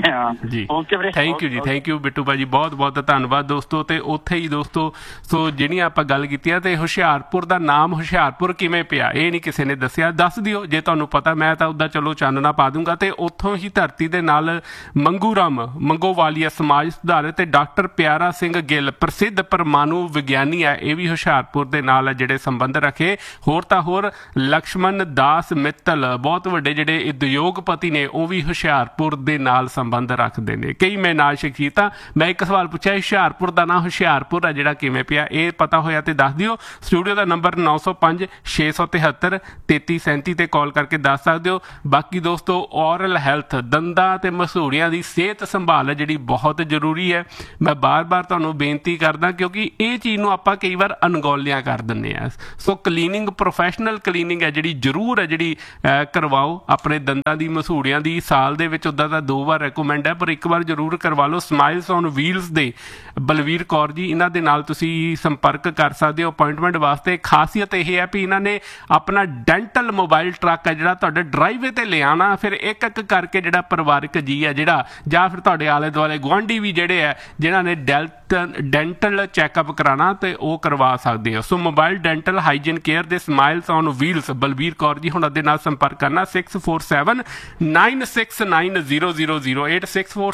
ਜੀ ਥੈਂਕ ਯੂ ਬਿੱਟੂ ਭਾਜੀ, ਬਹੁਤ ਬਹੁਤ ਧੰਨਵਾਦ ਦੋਸਤੋ। ਤੇ ਉੱਥੇ ਹੀ ਦੋਸਤੋ ਸੋ ਜਿਹੜੀਆਂ ਆਪਾਂ ਗੱਲ ਕੀਤੀ ਆ ਤੇ ਹੁਸ਼ਿਆਰਪੁਰ ਦਾ ਨਾਮ ਹੁਸ਼ਿਆਰਪੁਰ ਕਿਵੇਂ ਪਿਆ ਇਹ ਨਹੀਂ ਕਿਸੇ ਨੇ ਦੱਸਿਆ, ਦੱਸ ਦਿਓ ਜੇ ਤੁਹਾਨੂੰ ਪਤਾ, ਮੈਂ ਤਾਂ ਉੱਦਾਂ ਚਲੋ ਚਾਨਣਾ ਪਾ ਦੂੰਗਾ। ਤੇ ਉੱਥੋਂ ਹੀ ਧਰਤੀ ਦੇ ਨਾਲ ਮੰਗੋਵਾਲੀਆ ਸਮਾਜ ਸੁਧਾਰਕ ਤੇ ਡਾਕਟਰ ਪਿਆਰਾ ਸਿੰਘ ਗਿੱਲ ਪ੍ਰਸਿੱਧ ਪਰਮਾਣੂ ਵਿਗਿਆਨੀ ਹੈ, ਇਹ ਵੀ ਹੁਸ਼ਿਆਰਪੁਰ ਦੇ ਨਾਲ ਜਿਹੜੇ ਸੰਬੰਧ ਰੱਖੇ। ਹੋਰ ਤਾਂ ਹੋਰ ਲਕਸ਼ਮਣ ਦਾਸ ਮਿੱਤਲ ਬਹੁਤ ਵੱਡੇ ਜਿਹੜੇ ਉਦਯੋਗਪਤੀ ਨੇ ਉਹ ਵੀ ਹੁਸ਼ਿਆਰਪੁਰ ਦੇ ਨਾਲ ਸੰਬੰਧ ਰੱਖਦੇ ਨੇ। ਕਈ ਮੈਂ ਨਾਲ ਸ਼ਖਸੀਅਤਾਂ, ਮੈਂ ਇੱਕ ਸਵਾਲ ਪੁੱਛਿਆ ਹੁਸ਼ਿਆਰਪੁਰ ਦਾ ਨਾਂ ਹੁਸ਼ਿਆਰਪੁਰ ਹੈ ਜਿਹੜਾ ਕਿਵੇਂ ਪਿਆ, ਇਹ ਪਤਾ ਹੋਇਆ ਤੇ ਦੱਸ ਦਿਓ। ਸਟੂਡੀਓ ਦਾ ਨੰਬਰ 905-673-3337 ਤੇ ਕਾਲ ਕਰਕੇ ਦੱਸ ਸਕਦੇ ਹੋ। ਬਾਕੀ ਦੋਸਤੋ ਔਰਲ ਹੈਲਥ, ਦੰਦਾਂ ਤੇ ਮਸੂੜਿਆਂ ਦੀ ਸਿਹਤ ਸੰਭਾਲ ਹੈ ਜਿਹੜੀ ਬਹੁਤ ਜ਼ਰੂਰੀ ਹੈ। ਮੈਂ ਬਾਰ-ਬਾਰ ਤੁਹਾਨੂੰ ਬੇਨਤੀ ਕਰਦਾ ਕਿਉਂਕਿ ਇਹ ਚੀਜ਼ ਨੂੰ ਆਪਾਂ ਕਈ ਵਾਰ ਅਣਗੌਲਿਆਂ ਕਰ ਦਿੰਦੇ ਹਾਂ। ਸੋ ਕਲੀਨਿੰਗ, ਪ੍ਰੋਫੈਸ਼ਨਲ ਕਲੀਨਿੰਗ ਹੈ ਜਿਹੜੀ ਜ਼ਰੂਰ ਹੈ ਜਿਹੜੀ ਕਰਵਾਓ ਆਪਣੇ ਦੰਦਾਂ ਦੀ, ਮਸੂੜਿਆਂ ਦੀ। ਸਾਲ ਦੇ ਵਿੱਚ ਉੱਦਾਂ ਤਾਂ 2 ਵਾਰ ਰეკਮੈਂਡ ਹੈ ਪਰ ਇੱਕ ਵਾਰ ਜ਼ਰੂਰ ਕਰਵਾ ਲਓ। ਸਮਾਈਲਸ ਔਨ ਵੀਲਸ ਦੇ ਬਲਵੀਰ ਕੌਰ ਜੀ, ਇਹਨਾਂ ਦੇ ਨਾਲ ਤੁਸੀਂ ਸੰਪਰਕ ਕਰ ਸਕਦੇ ਹੋ ਅਪਾਇੰਟਮੈਂਟ ਵਾਸਤੇ। ਖਾਸੀਅਤ ਇਹ ਹੈ ਵੀ ਇਹਨਾਂ ਨੇ ਆਪਣਾ ਡੈਂਟਲ ਮੋਬਾਈਲ ਟਰੱਕ ਹੈ ਜਿਹੜਾ ਤੁਹਾਡੇ ਡਰਾਈਵੇ ਤੇ ਲਿਆਉਣਾ, ਫਿਰ ਇੱਕ ਇੱਕ ਕਰਕੇ ਜਿਹੜਾ ਪਰਿਵਾਰਕ ਜੀ ਹੈ ਜਿਹੜਾ, ਜਾਂ ਫਿਰ ਤੁਹਾਡੇ ਆਲੇ ਦੁਆਲੇ ਗੁਆਂਢੀ ਵੀ ਜਿਹੜੇ ਹੈ ਜਿਨ੍ਹਾਂ ਨੇ ਡੈਂਟਲ ਚੈੱਕਅਪ ਕਰਾਉਣਾ ਤੇ ਉਹ ਕਰਵਾ ਸਕਦੇ ਹੋ। ਸੋ ਮੋਬਾਈਲ ਡੈਂਟਲ ਹਾਈਜੀਨ ਕੇਅਰ ਦੇ smiles on wheels Balbir Kaur ji ਹੁਣ ਦੇ ਨਾਲ ਸੰਪਰਕ ਕਰਨਾ 647-969-0008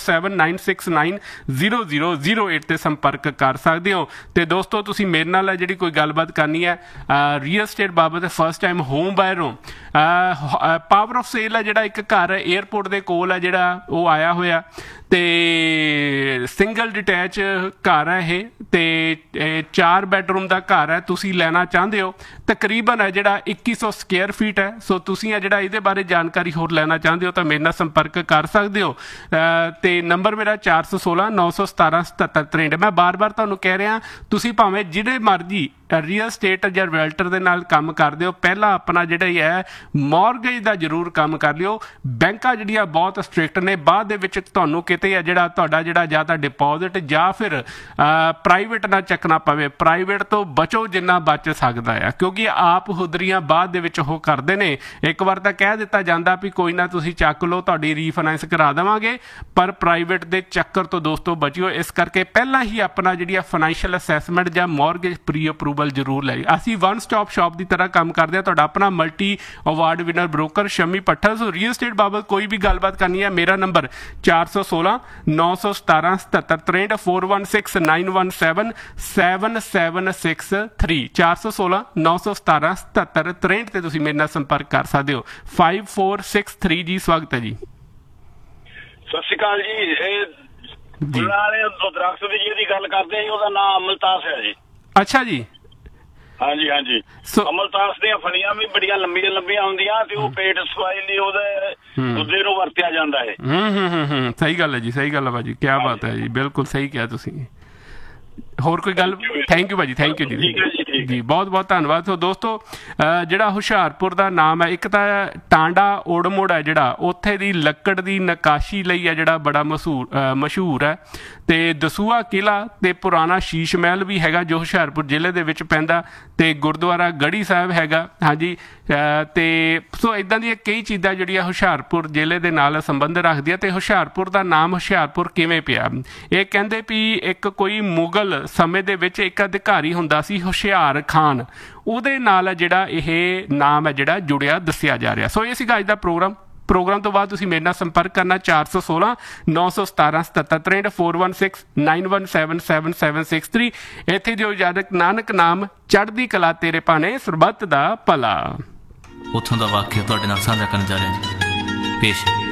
647-969-0008 ਤੇ ਸੰਪਰਕ ਕਰ ਸਕਦੇ ਹੋ। ਤੇ ਦੋਸਤੋ ਤੁਸੀਂ ਮੇਰੇ ਨਾਲ ਜਿਹੜੀ ਕੋਈ ਗੱਲਬਾਤ ਕਰਨੀ ਹੈ ਰੀਅਲ ਸਟੇਟ ਬਾਬਤ, ਫਸਟ ਟਾਈਮ ਹੋਮ ਬਾਇਰ ਹੋ, ਪਾਵਰ ਆਫ ਸੇਲ ਹੈ ਜਿਹੜਾ ਇੱਕ ਘਰ ਏਅਰਪੋਰਟ ਦੇ ਕੋਲ ਹੈ ਜਿਹੜਾ ਉਹ ਆਇਆ ਹੋਇਆ ਤੇ ਸਿੰਗਲ ਡਿਟੈਚ ਘਰ ਹੈ ਇਹ ਤੇ 4 ਬੈਡਰੂਮ ਦਾ ਘਰ ਹੈ। ਤੁਸੀਂ ਲੈਣਾ ਚਾਹੁੰਦੇ ਹੋ, ਤਕਰੀਬਨ ਹੈ ਜਿਹੜਾ 2100 ਸਕੁਅਰ ਫੀਟ ਹੈ। ਸੋ ਤੁਸੀਂ ਹੈ ਜਿਹੜਾ ਇਹਦੇ ਬਾਰੇ ਜਾਣਕਾਰੀ ਹੋਰ ਲੈਣਾ ਚਾਹੁੰਦੇ ਹੋ ਤਾਂ ਮੇਰੇ ਨਾਲ ਸੰਪਰਕ ਕਰ ਸਕਦੇ ਹੋ। ਤੇ ਨੰਬਰ ਮੇਰਾ 416-917-7763। ਮੈਂ ਬਾਰ-ਬਾਰ ਤੁਹਾਨੂੰ ਕਹਿ ਰਿਹਾ ਤੁਸੀਂ ਭਾਵੇਂ ਜਿਹੜੇ ਮਰਜ਼ੀ ਰੀਅਲ ਸਟੇਟ ਜਾਂ ਰਿਵੈਲਟਰ ਦੇ ਨਾਲ ਕੰਮ ਕਰਦੇ ਹੋ, ਪਹਿਲਾਂ ਆਪਣਾ ਜਿਹੜਾ ਹੀ ਹੈ ਮੌਰਗੇਜ ਦਾ ਜ਼ਰੂਰ ਕੰਮ ਕਰ ਲਿਓ। ਬੈਂਕਾਂ ਜਿਹੜੀਆਂ ਬਹੁਤ ਸਟ੍ਰਿਕਟ ਨੇ, ਬਾਅਦ ਦੇ ਵਿੱਚ ਤੁਹਾਨੂੰ ਕਿਤੇ ਹੈ ਜਿਹੜਾ ਤੁਹਾਡਾ ਜਿਹੜਾ ਜਾਂ ਤਾਂ ਡਿਪੋਜ਼ਿਟ ਜਾਂ ਫਿਰ ਪ੍ਰਾਈਵੇਟ ਨਾ ਚੱਕਣਾ ਪਵੇ। ਪ੍ਰਾਈਵੇਟ ਤੋਂ ਬਚੋ ਜਿੰਨਾ ਬਚ ਸਕਦਾ ਆ ਕਿਉਂਕਿ ਆਪ ਹੁਦਰੀਆਂ ਬਾਅਦ ਦੇ ਵਿੱਚ ਉਹ ਕਰਦੇ ਨੇ। ਇੱਕ ਵਾਰ ਤਾਂ ਕਹਿ ਦਿੱਤਾ ਜਾਂਦਾ ਵੀ ਕੋਈ ਨਾ ਤੁਸੀਂ ਚੱਕ ਲਓ, ਤੁਹਾਡੀ ਰੀਫਾਈਨੈਂਸ ਕਰਾ ਦੇਵਾਂਗੇ, ਪਰ ਪ੍ਰਾਈਵੇਟ ਦੇ ਚੱਕਰ ਤੋਂ ਦੋਸਤੋ ਬਚਿਓ। ਇਸ ਕਰਕੇ ਪਹਿਲਾਂ ਹੀ ਆਪਣਾ ਜਿਹੜੀ ਫਾਈਨੈਂਸ਼ੀਅਲ ਅਸੈਸਮੈਂਟ ਜਾਂ ਮੌਰਗੇਜ ਪ੍ਰੀ ਅਪਰੂਵਲ ਜ਼ਰੂਰ ਲੈ। ਅਸੀਂ ਵਨ ਸਟਾਪ ਸ਼ਾਪ ਦੀ ਤਰ੍ਹਾਂ ਕੰਮ ਕਰਦੇ ਹਾਂ, ਤੁਹਾਡਾ ਆਪਣਾ multi award winner broker Shami ਪੱਠਲ। ਸੋ ਰੀਅਲ ਸਟੇਟ ਬਾਬਤ ਕੋਈ ਵੀ ਗੱਲਬਾਤ ਕਰਨੀ ਹੈ, ਮੇਰਾ ਨੰਬਰ 416-917-7763 416-917-7763 416-917-7763 ਤੇ ਤੁਸੀਂ ਮੇਰੇ ਨਾਲ ਸੰਪਰਕ ਕਰ ਸਕਦੇ ਹੋ। 5463 ਜੀ, ਸਵਾਗਤ ਹੈ ਜੀ। ਸਤਿ ਸ਼੍ਰੀ ਅਕਾਲ ਜੀ। ਇਹ ਦਰਖਤ ਦੀ ਜਿਹਦੀ ਗੱਲ ਕਰਦੇ ਜੀ ਉਹਦਾ ਨਾਮ ਅਮਲਤਾਸ ਹੈ ਜੀ। ਅੱਛਾ ਜੀ। ਹਾਂਜੀ ਹਾਂਜੀ। ਅਮਲਤਾਸ ਦੀਆਂ ਫਲੀਆਂ ਵੀ ਬੜੀਆਂ ਲੰਬੀਆਂ ਲੰਬੀਆਂ ਹੁੰਦੀਆਂ ਤੇ ਉਹ ਪੇਟ ਸਫਾਈ ਲਈ ਉਹਦੇ ਗੁੱਦੇ ਨੂੰ ਵਰਤਿਆ ਜਾਂਦਾ ਹੈ। ਸਹੀ ਗੱਲ ਹੈ ਜੀ, ਸਹੀ ਗੱਲ ਹੈ ਭਾਜੀ, ਕਿਆ ਬਾਤ ਹੈ ਜੀ, ਬਿਲਕੁਲ ਸਹੀ ਕਿਹਾ ਤੁਸੀਂ। ਹੋਰ ਕੋਈ ਗੱਲ? ਥੈਂਕ ਯੂ ਭਾਜੀ, ਥੈਂਕ ਯੂ ਜੀ ਜੀ, ਬਹੁਤ ਬਹੁਤ ਧੰਨਵਾਦ। ਸੋ ਦੋਸਤੋ ਜਿਹੜਾ ਹੁਸ਼ਿਆਰਪੁਰ ਦਾ ਨਾਮ ਹੈ, ਇੱਕ ਤਾਂ ਟਾਂਡਾ ਓੜਮੋੜ ਹੈ ਜਿਹੜਾ ਉੱਥੇ ਦੀ ਲੱਕੜ ਦੀ ਨਕਾਸ਼ੀ ਲਈ ਹੈ ਜਿਹੜਾ ਬੜਾ ਮਸ਼ਹੂਰ ਹੈ। ਤੇ ਦਸੂਹਾ ਕਿਲ੍ਹਾ ਤੇ ਪੁਰਾਣਾ ਸ਼ੀਸ਼ ਮਹਿਲ ਵੀ ਹੈਗਾ ਜੋ ਹੁਸ਼ਿਆਰਪੁਰ ਜ਼ਿਲ੍ਹੇ ਦੇ ਵਿੱਚ ਪੈਂਦਾ, ਤੇ ਗੁਰਦੁਆਰਾ ਗੜੀ ਸਾਹਿਬ ਹੈਗਾ। ਹਾਂਜੀ, ਤੇ ਸੋ ਇੱਦਾਂ ਦੀਆਂ ਕਈ ਚੀਜ਼ਾਂ ਜਿਹੜੀਆਂ ਹੁਸ਼ਿਆਰਪੁਰ ਜ਼ਿਲ੍ਹੇ ਦੇ ਨਾਲ ਸੰਬੰਧ ਰੱਖਦੀਆਂ। ਤੇ ਹੁਸ਼ਿਆਰਪੁਰ ਦਾ ਨਾਮ ਹੁਸ਼ਿਆਰਪੁਰ ਕਿਵੇਂ ਪਿਆ? ਇਹ ਕਹਿੰਦੇ ਵੀ ਇੱਕ ਕੋਈ ਮੁਗਲ ਸਮੇਂ ਦੇ ਵਿੱਚ ਇੱਕ ਅਧਿਕਾਰੀ ਹੁੰਦਾ ਸੀ ਹੁਸ਼ਿਆਰ ਖਾਨ, ਉਹਦੇ ਨਾਲ ਜਿਹੜਾ ਇਹ ਨਾਮ ਹੈ ਜਿਹੜਾ ਜੁੜਿਆ ਦੱਸਿਆ ਜਾ ਰਿਹਾ। ਸੋ ਇਹ ਸੀਗਾ ਅੱਜ ਦਾ ਪ੍ਰੋਗਰਾਮ ਤੋਂ ਬਾਅਦ ਤੁਸੀਂ ਮੇਰੇ ਨਾਲ ਸੰਪਰਕ ਕਰਨਾ 416-917-7763 416-917-7763। ਇੱਥੇ ਦਿਓ ਇਜਾਜ਼ਤ, ਨਾਨਕ ਨਾਮ ਚੜ੍ਹਦੀ ਕਲਾ ਤੇਰੇ ਭਾਣੇ ਸਰਬੱਤ ਦਾ ਭਲਾ। ਉੱਥੋਂ ਦਾ ਵਾਕਿਆ ਤੁਹਾਡੇ ਨਾਲ ਸਾਂਝਾ ਕਰਨ ਜਾ ਰਹੇ ਜੀ। ਪੇਸ਼